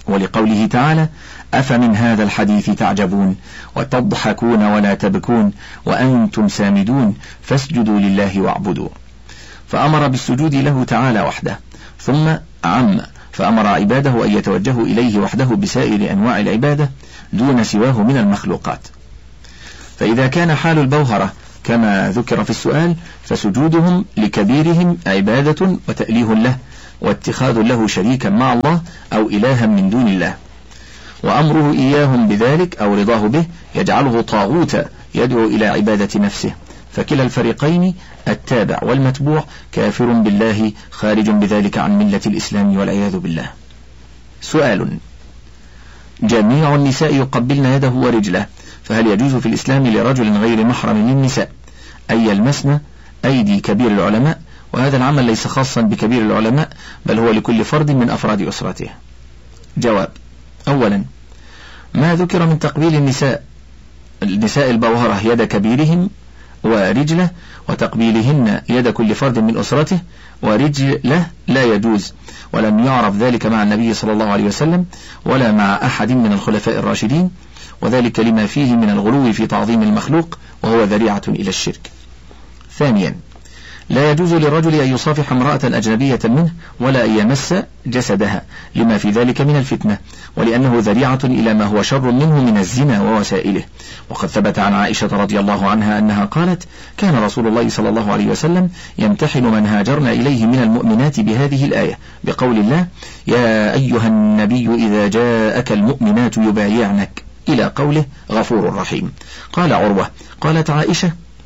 ولقوله تعالى: أفمن هذا الحديث تعجبون وتضحكون ولا تبكون وأنتم سامدون فاسجدوا لله واعبدوا. فأمر بالسجود له تعالى وحده، ثم عم فأمر عباده أن يتوجهوا إليه وحده بسائر أنواع العبادة دون سواه من المخلوقات. فإذا كان حال البوهرة كما ذكر في السؤال فسجودهم لكبيرهم عبادة وتأليه له واتخاذ له شريكا مع الله أو إلها من دون الله، وأمره إياهم بذلك أو رضاه به يجعله طاغوتا يدعو إلى عبادة نفسه، فكلا الفريقين التابع والمتبوع كافر بالله خارج بذلك عن ملة الإسلام والعياذ بالله. سؤال: جميع النساء يقبلن يده ورجله، فهل يجوز في الإسلام لرجل غير محرم للنساء أن يلمسن أيدي كبير العلماء؟ وهذا العمل ليس خاصا بكبير العلماء بل هو لكل فرد من أفراد أسرته. جواب: أولا، ما ذكر من تقبيل النساء البوهرة يد كبيرهم ورجله وتقبيلهن يد كل فرد من أسرته ورجله لا يجوز، ولم يعرف ذلك مع النبي صلى الله عليه وسلم ولا مع أحد من الخلفاء الراشدين، وذلك لما فيه من الغلو في تعظيم المخلوق وهو ذريعة إلى الشرك. ثانيا، لا يجوز للرجل أن يصافح امرأة أجنبية منه ولا أن يمس جسدها لما في ذلك من الفتنة، ولأنه ذريعة إلى ما هو شر منه من الزنا ووسائله. وقد ثبت عن عائشة رضي الله عنها أنها قالت: كان رسول الله صلى الله عليه وسلم يمتحن من هاجرنا إليه من المؤمنات بهذه الآية بقول الله: يا أيها النبي إذا جاءك المؤمنات يبايعنك إلى قوله غفور رحيم. قال عروة: قالت عائشة: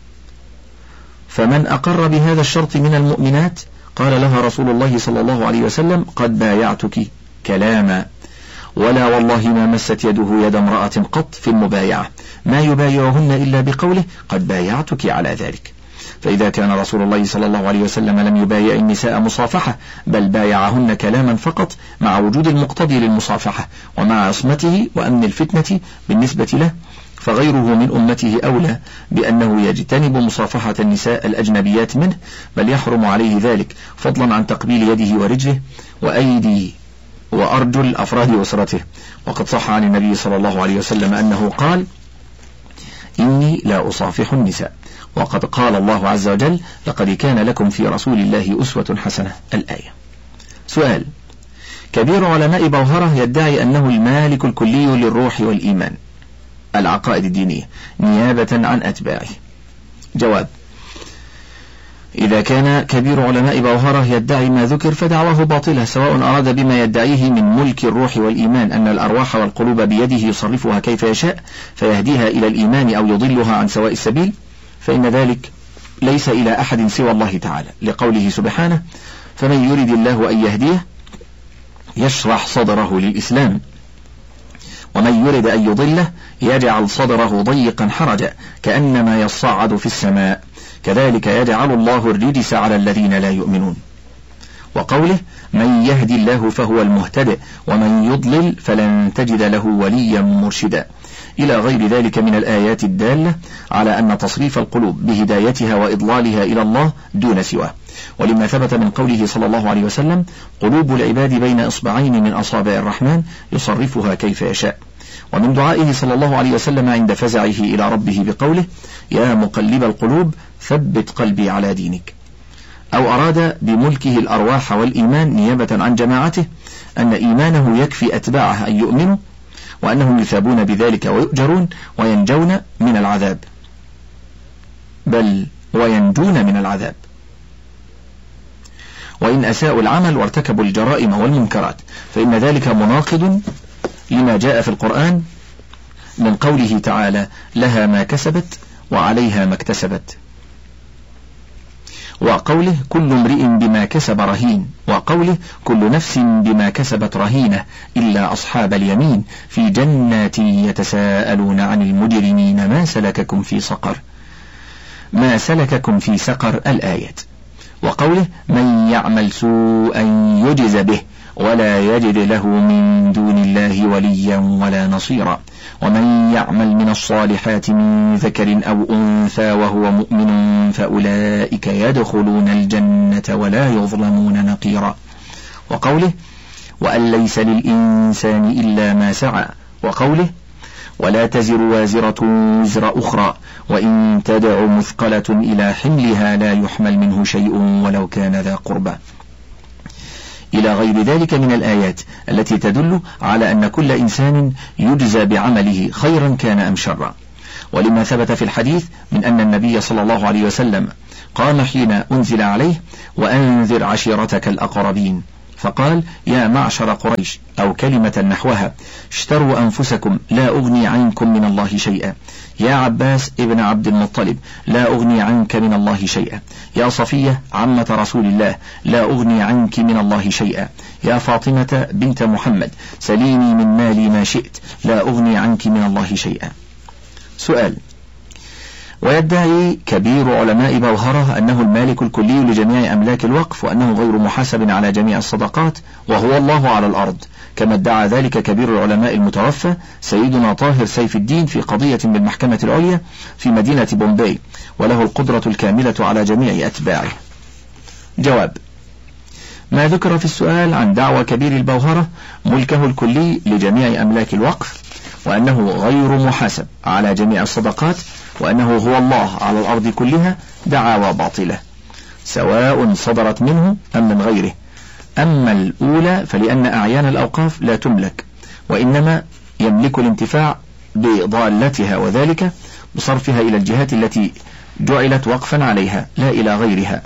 فمن أقر بهذا الشرط من المؤمنات؟ قال لها رسول الله صلى الله عليه وسلم: قد بايعتك كلاما، ولا والله ما مست يده يد امرأة قط في المبايعة ما يبايعهن إلا بقوله قد بايعتك على ذلك. فإذا كان رسول الله صلى الله عليه وسلم لم يبايع النساء مصافحة بل بايعهن كلاما فقط مع وجود المقتضي للمصافحة ومع عصمته وأمن الفتنة بالنسبة له، فغيره من أمته أولى بأنه يجتنب مصافحة النساء الأجنبيات منه، بل يحرم عليه ذلك، فضلا عن تقبيل يده ورجله وأيدي وأرجل أفراد أسرته. وقد صح عن النبي صلى الله عليه وسلم أنه قال: إني لا أصافح النساء. وقد قال الله عز وجل: لقد كان لكم في رسول الله أسوة حسنة، الآية. سؤال: كبير علماء بوهرة يدعي أنه المالك الكلي للروح والإيمان العقائد الدينية نيابة عن أتباعه. جواب: إذا كان كبير علماء بوهرة يدعي ما ذكر فدعواه باطلة، سواء أراد بما يدعيه من ملك الروح والإيمان أن الأرواح والقلوب بيده يصرفها كيف يشاء فيهديها إلى الإيمان أو يضلها عن سواء السبيل، فإن ذلك ليس إلى أحد سوى الله تعالى، لقوله سبحانه: فمن يرد الله أن يهديه يشرح صدره للإسلام ومن يرد أن يضله يجعل صدره ضيقا حرجا كأنما يصعد في السماء كذلك يجعل الله الرجس على الذين لا يؤمنون. وقوله: من يهدي الله فهو المهتدئ ومن يضلل فلن تجد له وليا مرشدا، إلى غير ذلك من الآيات الدالة على أن تصريف القلوب بهدايتها وإضلالها إلى الله دون سواه. ولما ثبت من قوله صلى الله عليه وسلم: قلوب العباد بين إصبعين من أصابع الرحمن يصرفها كيف يشاء. ومن دعائه صلى الله عليه وسلم عند فزعه إلى ربه بقوله: يا مقلب القلوب ثبت قلبي على دينك. أو أراد بملكه الأرواح والإيمان نيابة عن جماعته أن إيمانه يكفي أتباعه أن يؤمنوا وأنهم يثابون بذلك ويؤجرون وينجون من العذاب، بل وينجون من العذاب وإن أساءوا العمل وارتكبوا الجرائم والمنكرات، فإن ذلك مناقض لما جاء في القرآن من قوله تعالى: لها ما كسبت وعليها ما اكتسبت، وقوله: كل امرئ بما كسب رهين، وقوله: كل نفس بما كسبت رهينة إلا أصحاب اليمين في جنات يتساءلون عن المجرمين ما سلككم في سقر، ما سلككم في سقر، الآيات. وقوله: من يعمل سوءا يجز به ولا يجد له من دون الله وليا ولا نصيرا، ومن يعمل من الصالحات من ذكر أو أنثى وهو مؤمن فأولئك يدخلون الجنة ولا يظلمون نقيرا. وقوله: وأن ليس للإنسان إلا ما سعى، وقوله ولا تزر وازرة وزر أخرى وإن تدع مثقلة إلى حملها لا يحمل منه شيء ولو كان ذا قربى، إلى غير ذلك من الآيات التي تدل على أن كل إنسان يجزى بعمله خيرا كان أم شرا. ولما ثبت في الحديث من أن النبي صلى الله عليه وسلم قام حين أنزل عليه وأنذر عشيرتك الأقربين، فقال يا معشر قريش أو كلمة نحوها اشتروا أنفسكم لا أغني عنكم من الله شيئا، يا عباس ابن عبد المطلب لا أغني عنك من الله شيئا، يا صفية عمة رسول الله لا أغني عنك من الله شيئا، يا فاطمة بنت محمد سليني من مالي ما شئت لا أغني عنك من الله شيئا. سؤال: ويدعي كبير علماء بوهرة أنه المالك الكلي لجميع أملاك الوقف، وأنه غير محاسب على جميع الصدقات، وهو الله على الأرض، كما ادعى ذلك كبير العلماء المتوفى سيدنا طاهر سيف الدين في قضية بالمحكمة العليا في مدينة بومباي، وله القدرة الكاملة على جميع أتباعه. جواب: ما ذكر في السؤال عن دعوى كبير البوهرة ملكه الكلي لجميع أملاك الوقف، وأنه غير محاسب على جميع الصدقات، وأنه هو الله على الأرض كلها، دعاوى باطلة سواء صدرت منه أم من غيره. أما الأولى فلأن أعيان الأوقاف لا تملك، وإنما يملك الانتفاع بضالتها، وذلك بصرفها إلى الجهات التي جعلت وقفا عليها لا إلى غيرها.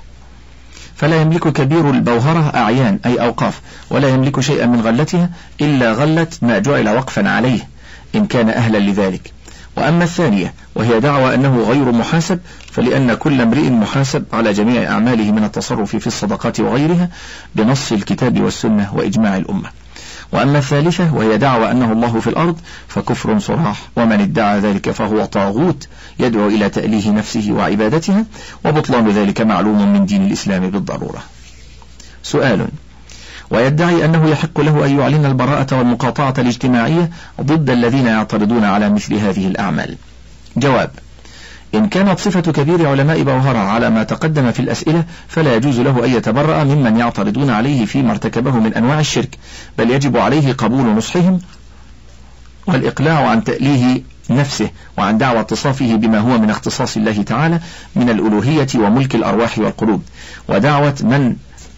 فلا يملك كبير البوهرة أعيان أي أوقاف، ولا يملك شيئا من غلتها إلا غلة ما جعل وقفا عليه إن كان أهلا لذلك. وأما الثانية وهي دعوى أنه غير محاسب، فلأن كل امرئ محاسب على جميع أعماله من التصرف في الصدقات وغيرها بنص الكتاب والسنة وإجماع الأمة. وأما الثالثة وهي دعوى أنه الله في الأرض فكفر صراح، ومن ادعى ذلك فهو طاغوت يدعو إلى تأليه نفسه وعبادتها، وبطلان ذلك معلوم من دين الإسلام بالضرورة. سؤال: ويدعي أنه يحق له أن يعلن البراءة والمقاطعة الاجتماعية ضد الذين يعترضون على مثل هذه الأعمال. جواب: إن كانت صفة كبير علماء بوهرة على ما تقدم في الأسئلة فلا يجوز له أن يتبرأ ممن يعترضون عليه فيما ارتكبه من أنواع الشرك، بل يجب عليه قبول نصحهم والإقلاع عن تأليه نفسه وعن دعوى اتصافه بما هو من اختصاص الله تعالى من الألوهية وملك الأرواح والقلوب، ودعوة من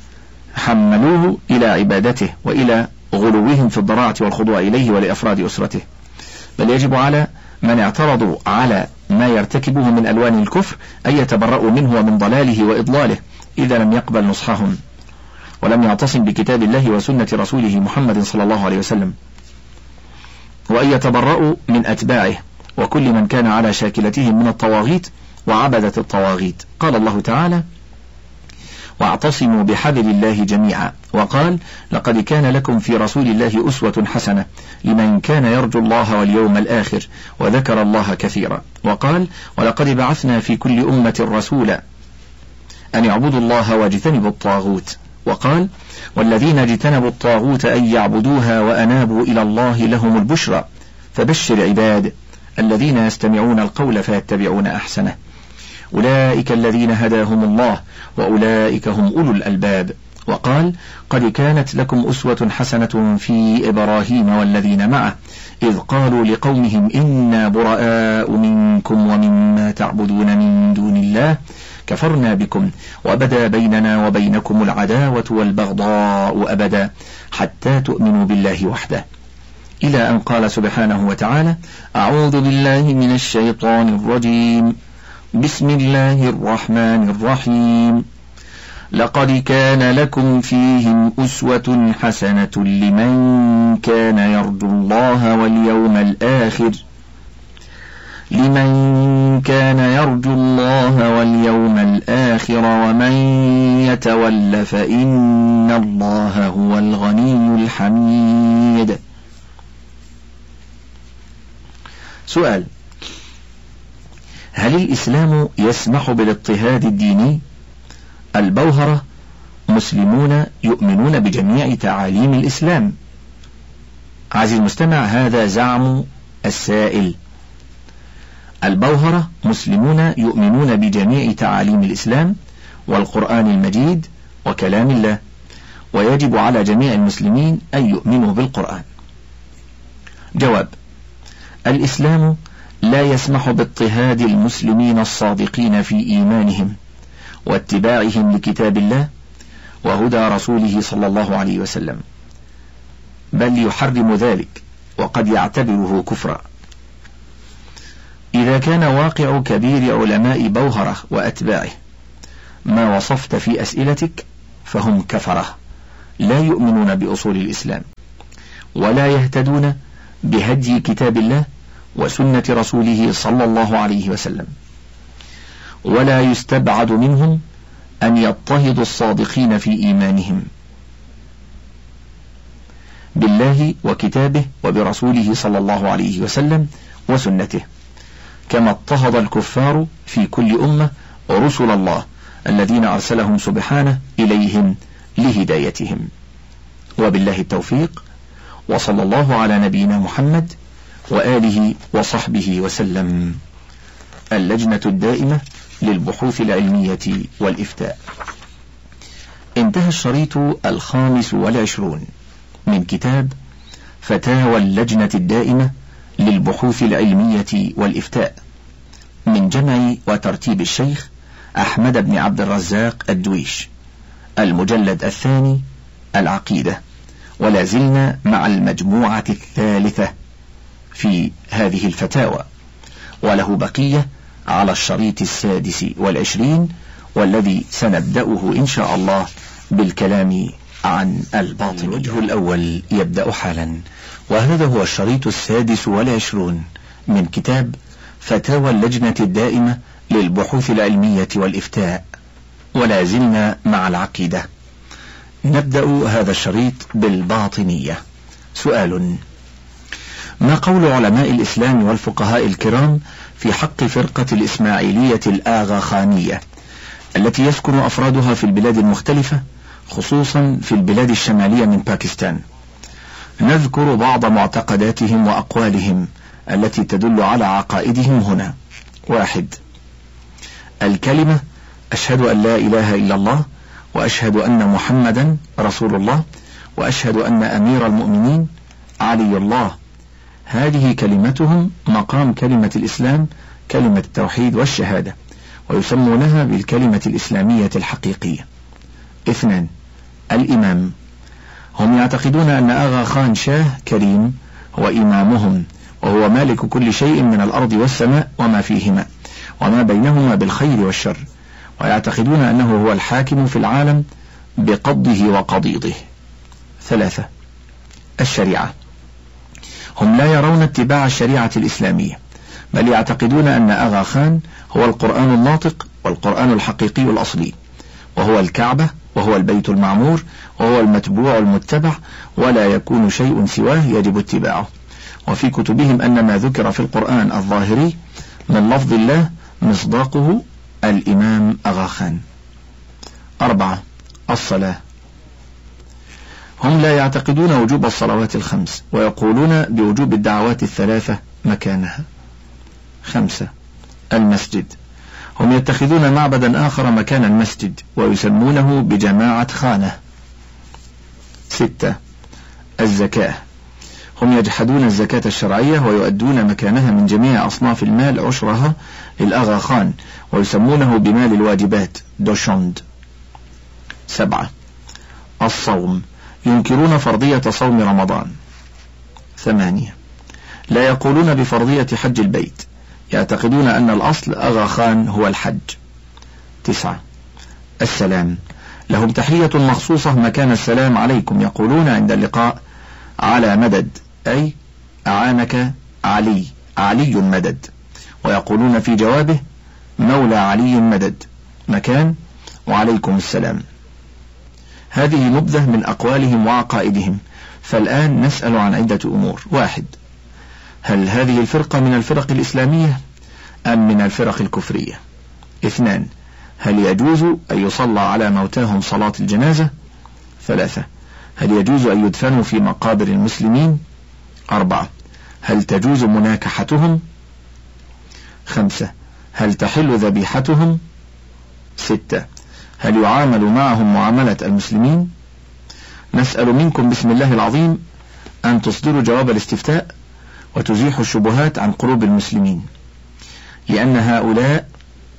حملوه إلى عبادته وإلى غلوهم في الضراعة والخضوع إليه ولأفراد أسرته. بل يجب على من اعترضوا على ما يرتكبه من ألوان الكفر أن يتبرؤوا منه ومن ضلاله وإضلاله إذا لم يقبل نصحهم ولم يعتصم بكتاب الله وسنة رسوله محمد صلى الله عليه وسلم، وأن يتبرؤوا من أتباعه وكل من كان على شاكلتهم من الطواغيت وعبدة الطواغيت. قال الله تعالى: واعتصموا بحبل الله جميعا، وقال: لقد كان لكم في رسول الله أسوة حسنة لمن كان يرجو الله واليوم الآخر وذكر الله كثيرا. وقال: ولقد بعثنا في كل أمة رسولا أن يعبدوا الله واجتنبوا الطاغوت. وقال: والذين اجتنبوا الطاغوت أن يعبدوها وأنابوا إلى الله لهم البشرى، فبشر عباد الذين يستمعون القول فيتبعون أحسنه، أولئك الذين هداهم الله وأولئك هم أولو الألباب. وقال: قد كانت لكم أسوة حسنة في إبراهيم والذين معه إذ قالوا لقومهم إنا براء منكم ومما تعبدون من دون الله كفرنا بكم وبدا بيننا وبينكم العداوة والبغضاء أبدا حتى تؤمنوا بالله وحده، إلى أن قال سبحانه وتعالى: أعوذ بالله من الشيطان الرجيم، بسم الله الرحمن الرحيم، لقد كان لكم فيهم أسوة حسنة لمن كان يرجو الله واليوم الآخر ومن يتول فإن الله هو الغني الحميد. سؤال: هل الإسلام يسمح بالاضطهاد الديني؟ البوهرة مسلمون يؤمنون بجميع تعاليم الإسلام. عزيزي المستمع، هذا زعم السائل. البوهرة مسلمون يؤمنون بجميع تعاليم الإسلام والقرآن المجيد وكلام الله، ويجب على جميع المسلمين أن يؤمنوا بالقرآن. جواب: الإسلام لا يسمح باضطهاد المسلمين الصادقين في إيمانهم واتباعهم لكتاب الله وهدى رسوله صلى الله عليه وسلم، بل يحرم ذلك وقد يعتبره كفرا. إذا كان واقع كبير علماء بوهرة وأتباعه ما وصفت في أسئلتك فهم كفرة لا يؤمنون بأصول الإسلام ولا يهتدون بهدي كتاب الله وسنة رسوله صلى الله عليه وسلم، ولا يستبعد منهم أن يضطهدوا الصادقين في إيمانهم بالله وكتابه وبرسوله صلى الله عليه وسلم وسنته، كما اضطهد الكفار في كل أمة رسل الله الذين أرسلهم سبحانه إليهم لهدايتهم. وبالله التوفيق، وصلى الله على نبينا محمد وآله وصحبه وسلم. اللجنة الدائمة للبحوث العلمية والإفتاء. انتهى الشريط 25 من كتاب فتاوى اللجنة الدائمة للبحوث العلمية والإفتاء من جمع وترتيب الشيخ أحمد بن عبد الرزاق الدويش، المجلد 2 العقيدة، ولا زلنا مع المجموعة 3 في هذه الفتاوى، وله بقية على الشريط 26 والذي سنبدأه إن شاء الله بالكلام عن الباطن. الوجه الأول يبدأ حالا، وهذا هو الشريط 26 من كتاب فتاوى اللجنة الدائمة للبحوث العلمية والإفتاء، ولا زلنا مع العقيدة. نبدأ هذا الشريط بالباطنية. سؤال: ما قول علماء الإسلام والفقهاء الكرام في حق فرقة الإسماعيلية الآغاخانية التي يسكن أفرادها في البلاد المختلفة، خصوصا في البلاد الشمالية من باكستان؟ نذكر بعض معتقداتهم وأقوالهم التي تدل على عقائدهم هنا. 1. الكلمة أشهد أن لا إله إلا الله وأشهد أن محمدا رسول الله وأشهد أن أمير المؤمنين علي الله، هذه كلمتهم مقام كلمة الإسلام، كلمة التوحيد والشهادة، ويسمونها بالكلمة الإسلامية الحقيقية. 2. الإمام، هم يعتقدون أن آغا خان شاه كريم هو إمامهم، وهو مالك كل شيء من الأرض والسماء وما فيهما وما بينهما بالخير والشر، ويعتقدون أنه هو الحاكم في العالم بقضه وقضيضه. 3. الشريعة، هم لا يرون اتباع الشريعة الإسلامية، بل يعتقدون أن آغا خان هو القرآن الناطق والقرآن الحقيقي الأصلي، وهو الكعبة وهو البيت المعمور وهو المتبوع المتبع، ولا يكون شيء سواه يجب اتباعه. وفي كتبهم أن ما ذكر في القرآن الظاهري من لفظ الله مصداقه الإمام آغا خان. 4. الصلاة، هم لا يعتقدون وجوب الصلوات الخمس، ويقولون بوجوب الدعوات الثلاثة مكانها. 5. المسجد، هم يتخذون معبدا آخر مكان المسجد ويسمونه بجماعة خانة. 6. الزكاة، هم يجحدون الزكاة الشرعية ويؤدون مكانها من جميع أصناف المال عشرها للآغا خان ويسمونه بمال الواجبات دوشوند. 7. الصوم، ينكرون فرضية صوم رمضان. 8. لا يقولون بفرضية حج البيت، يعتقدون أن الأصل آغا خان هو الحج. 9. السلام، لهم تحية مخصوصة مكان السلام عليكم، يقولون عند اللقاء على مدد، أي أعانك علي، علي مدد، ويقولون في جوابه مولى علي مدد مكان وعليكم السلام. هذه نبذة من أقوالهم وعقائدهم، فالآن نسأل عن عدة أمور. 1. هل هذه الفرقة من الفرق الإسلامية أم من الفرق الكفرية؟ 2. هل يجوز أن يصلى على موتاهم صلاة الجنازة؟ 3. هل يجوز أن يدفنوا في مقابر المسلمين؟ 4. هل تجوز مناكحتهم؟ 5. هل تحل ذبيحتهم؟ 6. هل يعامل معهم معاملة المسلمين؟ نسأل منكم بسم الله العظيم أن تصدروا جواب الاستفتاء وتزيحوا الشبهات عن قلوب المسلمين، لأن هؤلاء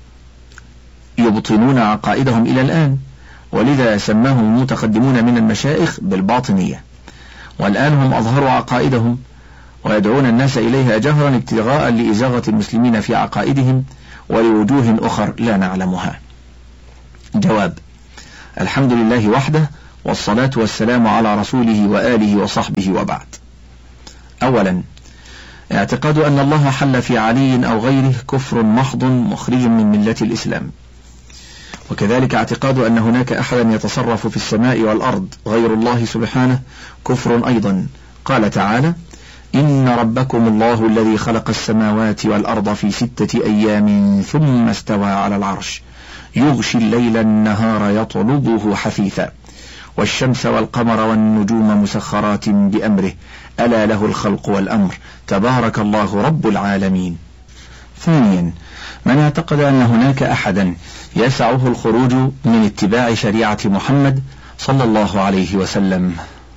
يبطنون عقائدهم إلى الآن، ولذا سماهم المتقدمون من المشايخ بالباطنية، والآن هم أظهروا عقائدهم ويدعون الناس إليها جهرا ابتغاء لإزاغة المسلمين في عقائدهم ولوجوه أخر لا نعلمها. جواب: الحمد لله وحده، والصلاة والسلام على رسوله وآله وصحبه، وبعد. أولا، اعتقاد أن الله حل في علي أو غيره كفر محض مخرج من ملة الإسلام، وكذلك اعتقاد أن هناك أحدا يتصرف في السماء والأرض غير الله سبحانه كفر أيضا. قال تعالى: إن ربكم الله الذي خلق السماوات والأرض في 6 أيام ثم استوى على العرش يغشي الليل النهار يطلبه حثيثا والشمس والقمر والنجوم مسخرات بأمره ألا له الخلق والأمر تبارك الله رب العالمين. ثانيا، من اعتقد أن هناك أحدا يسعه الخروج من اتباع شريعة محمد صلى الله عليه وسلم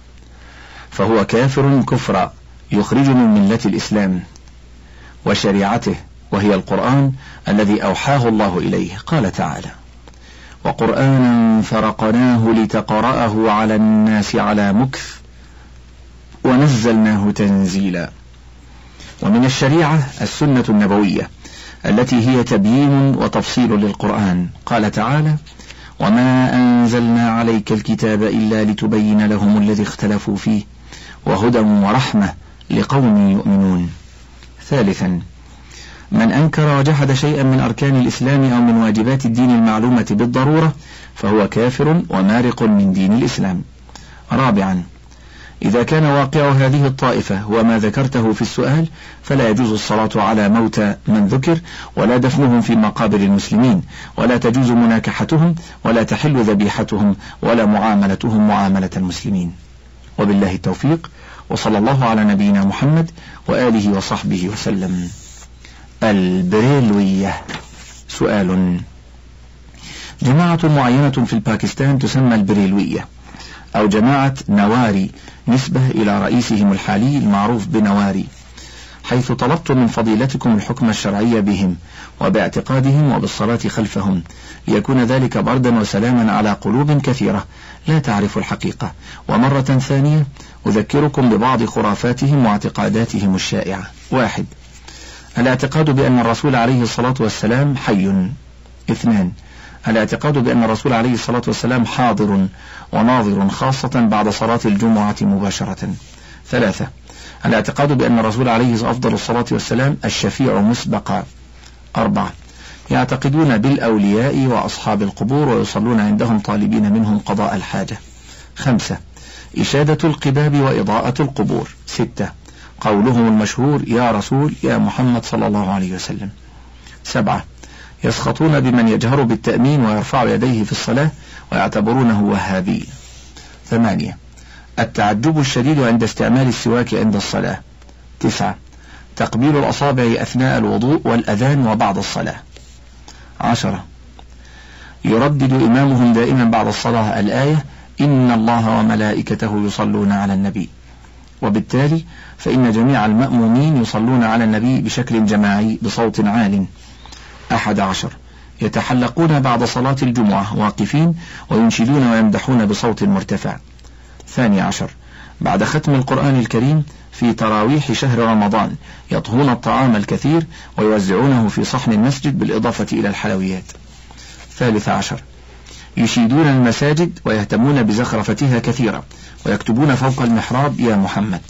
فهو كافر كفرا يخرج من ملة الإسلام وشريعته، وهي القرآن الذي أوحاه الله إليه. قال تعالى: وقرآنا فرقناه لتقرأه على الناس على مكث ونزلناه تنزيلا. ومن الشريعة السنة النبوية التي هي تبيين وتفصيل للقرآن. قال تعالى: وما أنزلنا عليك الكتاب إلا لتبين لهم الذي اختلفوا فيه وهدى ورحمة لقوم يؤمنون. ثالثا، من أنكر وجحد شيئا من أركان الإسلام أو من واجبات الدين المعلومة بالضرورة فهو كافر ومارق من دين الإسلام. رابعا، إذا كان واقع هذه الطائفة هو ما ذكرته في السؤال فلا يجوز الصلاة على موتى من ذكر، ولا دفنهم في مقابر المسلمين، ولا تجوز مناكحتهم، ولا تحل ذبيحتهم، ولا معاملتهم معاملة المسلمين. وبالله التوفيق، وصلى الله على نبينا محمد وآله وصحبه وسلم. البريلوية. سؤال: جماعة معينة في الباكستان تسمى البريلوية أو جماعة نواري نسبة إلى رئيسهم الحالي المعروف بنواري، حيث طلبت من فضيلتكم الحكم الشرعي بهم وباعتقادهم وبالصلاة خلفهم ليكون ذلك بردا وسلاما على قلوب كثيرة لا تعرف الحقيقة. ومرة ثانية أذكركم ببعض خرافاتهم واعتقاداتهم الشائعة. 1. الاعتقاد بأن الرسول عليه الصلاة والسلام حي. 2. الاعتقاد بأن الرسول عليه الصلاة والسلام حاضر وناظر خاصة بعد صلاة الجمعة مباشرة. 3. الاعتقاد بأن الرسول عليه أفضل الصلاة والسلام الشفيع مسبقا. 4. يعتقدون بالأولياء وأصحاب القبور ويصلون عندهم طالبين منهم قضاء الحاجة. 5. إشادة القباب وإضاءة القبور. 6. قولهم المشهور يا رسول يا محمد صلى الله عليه وسلم. 7. يسخطون بمن يجهر بالتأمين ويرفع يديه في الصلاة ويعتبرونه وهابي. 8. التعجب الشديد عند استعمال السواك عند الصلاة. 9. تقبيل الأصابع أثناء الوضوء والأذان وبعد الصلاة. 10. يردد إمامهم دائما بعد الصلاة الآية إن الله وملائكته يصلون على النبي، وبالتالي فإن جميع المأمومين يصلون على النبي بشكل جماعي بصوت عال. 11. يتحلقون بعد صلاة الجمعة واقفين وينشدون ويمدحون بصوت مرتفع. 12. بعد ختم القرآن الكريم في تراويح شهر رمضان يطهون الطعام الكثير ويوزعونه في صحن المسجد بالإضافة إلى الحلويات. 13. يشيدون المساجد ويهتمون بزخرفتها كثيرا ويكتبون فوق المحراب يا محمد.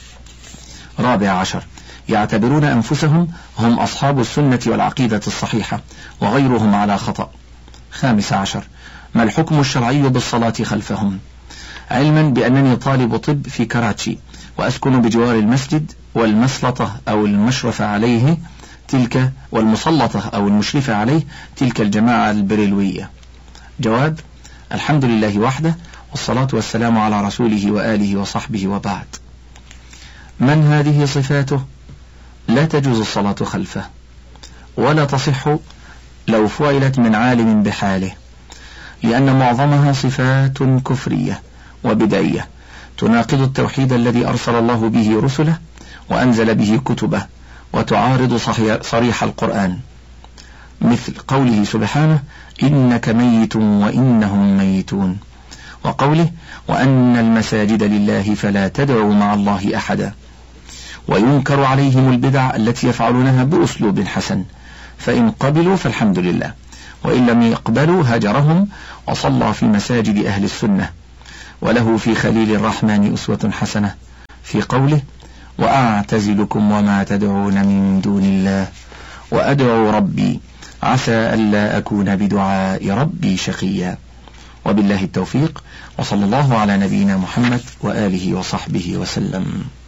14. يعتبرون أنفسهم هم أصحاب السنة والعقيدة الصحيحة وغيرهم على خطأ. 15. ما الحكم الشرعي بالصلاة خلفهم؟ علما بأنني طالب طب في كراتشي وأسكن بجوار المسجد والمسلطة أو المشرفة عليه تلك والمسلطة أو المشرفة عليه تلك الجماعة البريلوية. جواب: الحمد لله وحده، والصلاة والسلام على رسوله وآله وصحبه، وبعد. من هذه صفاته؟ لا تجوز الصلاة خلفه، ولا تصح لو فعلت من عالم بحاله، لأن معظمها صفات كفرية وبدعية تناقض التوحيد الذي أرسل الله به رسله وأنزل به كتبه، وتعارض صريح القرآن، مثل قوله سبحانه إنك ميت وإنهم ميتون، وقوله وأن المساجد لله فلا تدعوا مع الله أحدا. وينكر عليهم البدع التي يفعلونها بأسلوب حسن، فإن قبلوا فالحمد لله، وإن لم يقبلوا هجرهم وصلى في مساجد أهل السنة. وله في خليل الرحمن أسوة حسنة في قوله وأعتزلكم وما تدعون من دون الله وأدعو ربي عسى ألا أكون بدعاء ربي شقيا. وبالله التوفيق، وصلى الله على نبينا محمد وآله وصحبه وسلم.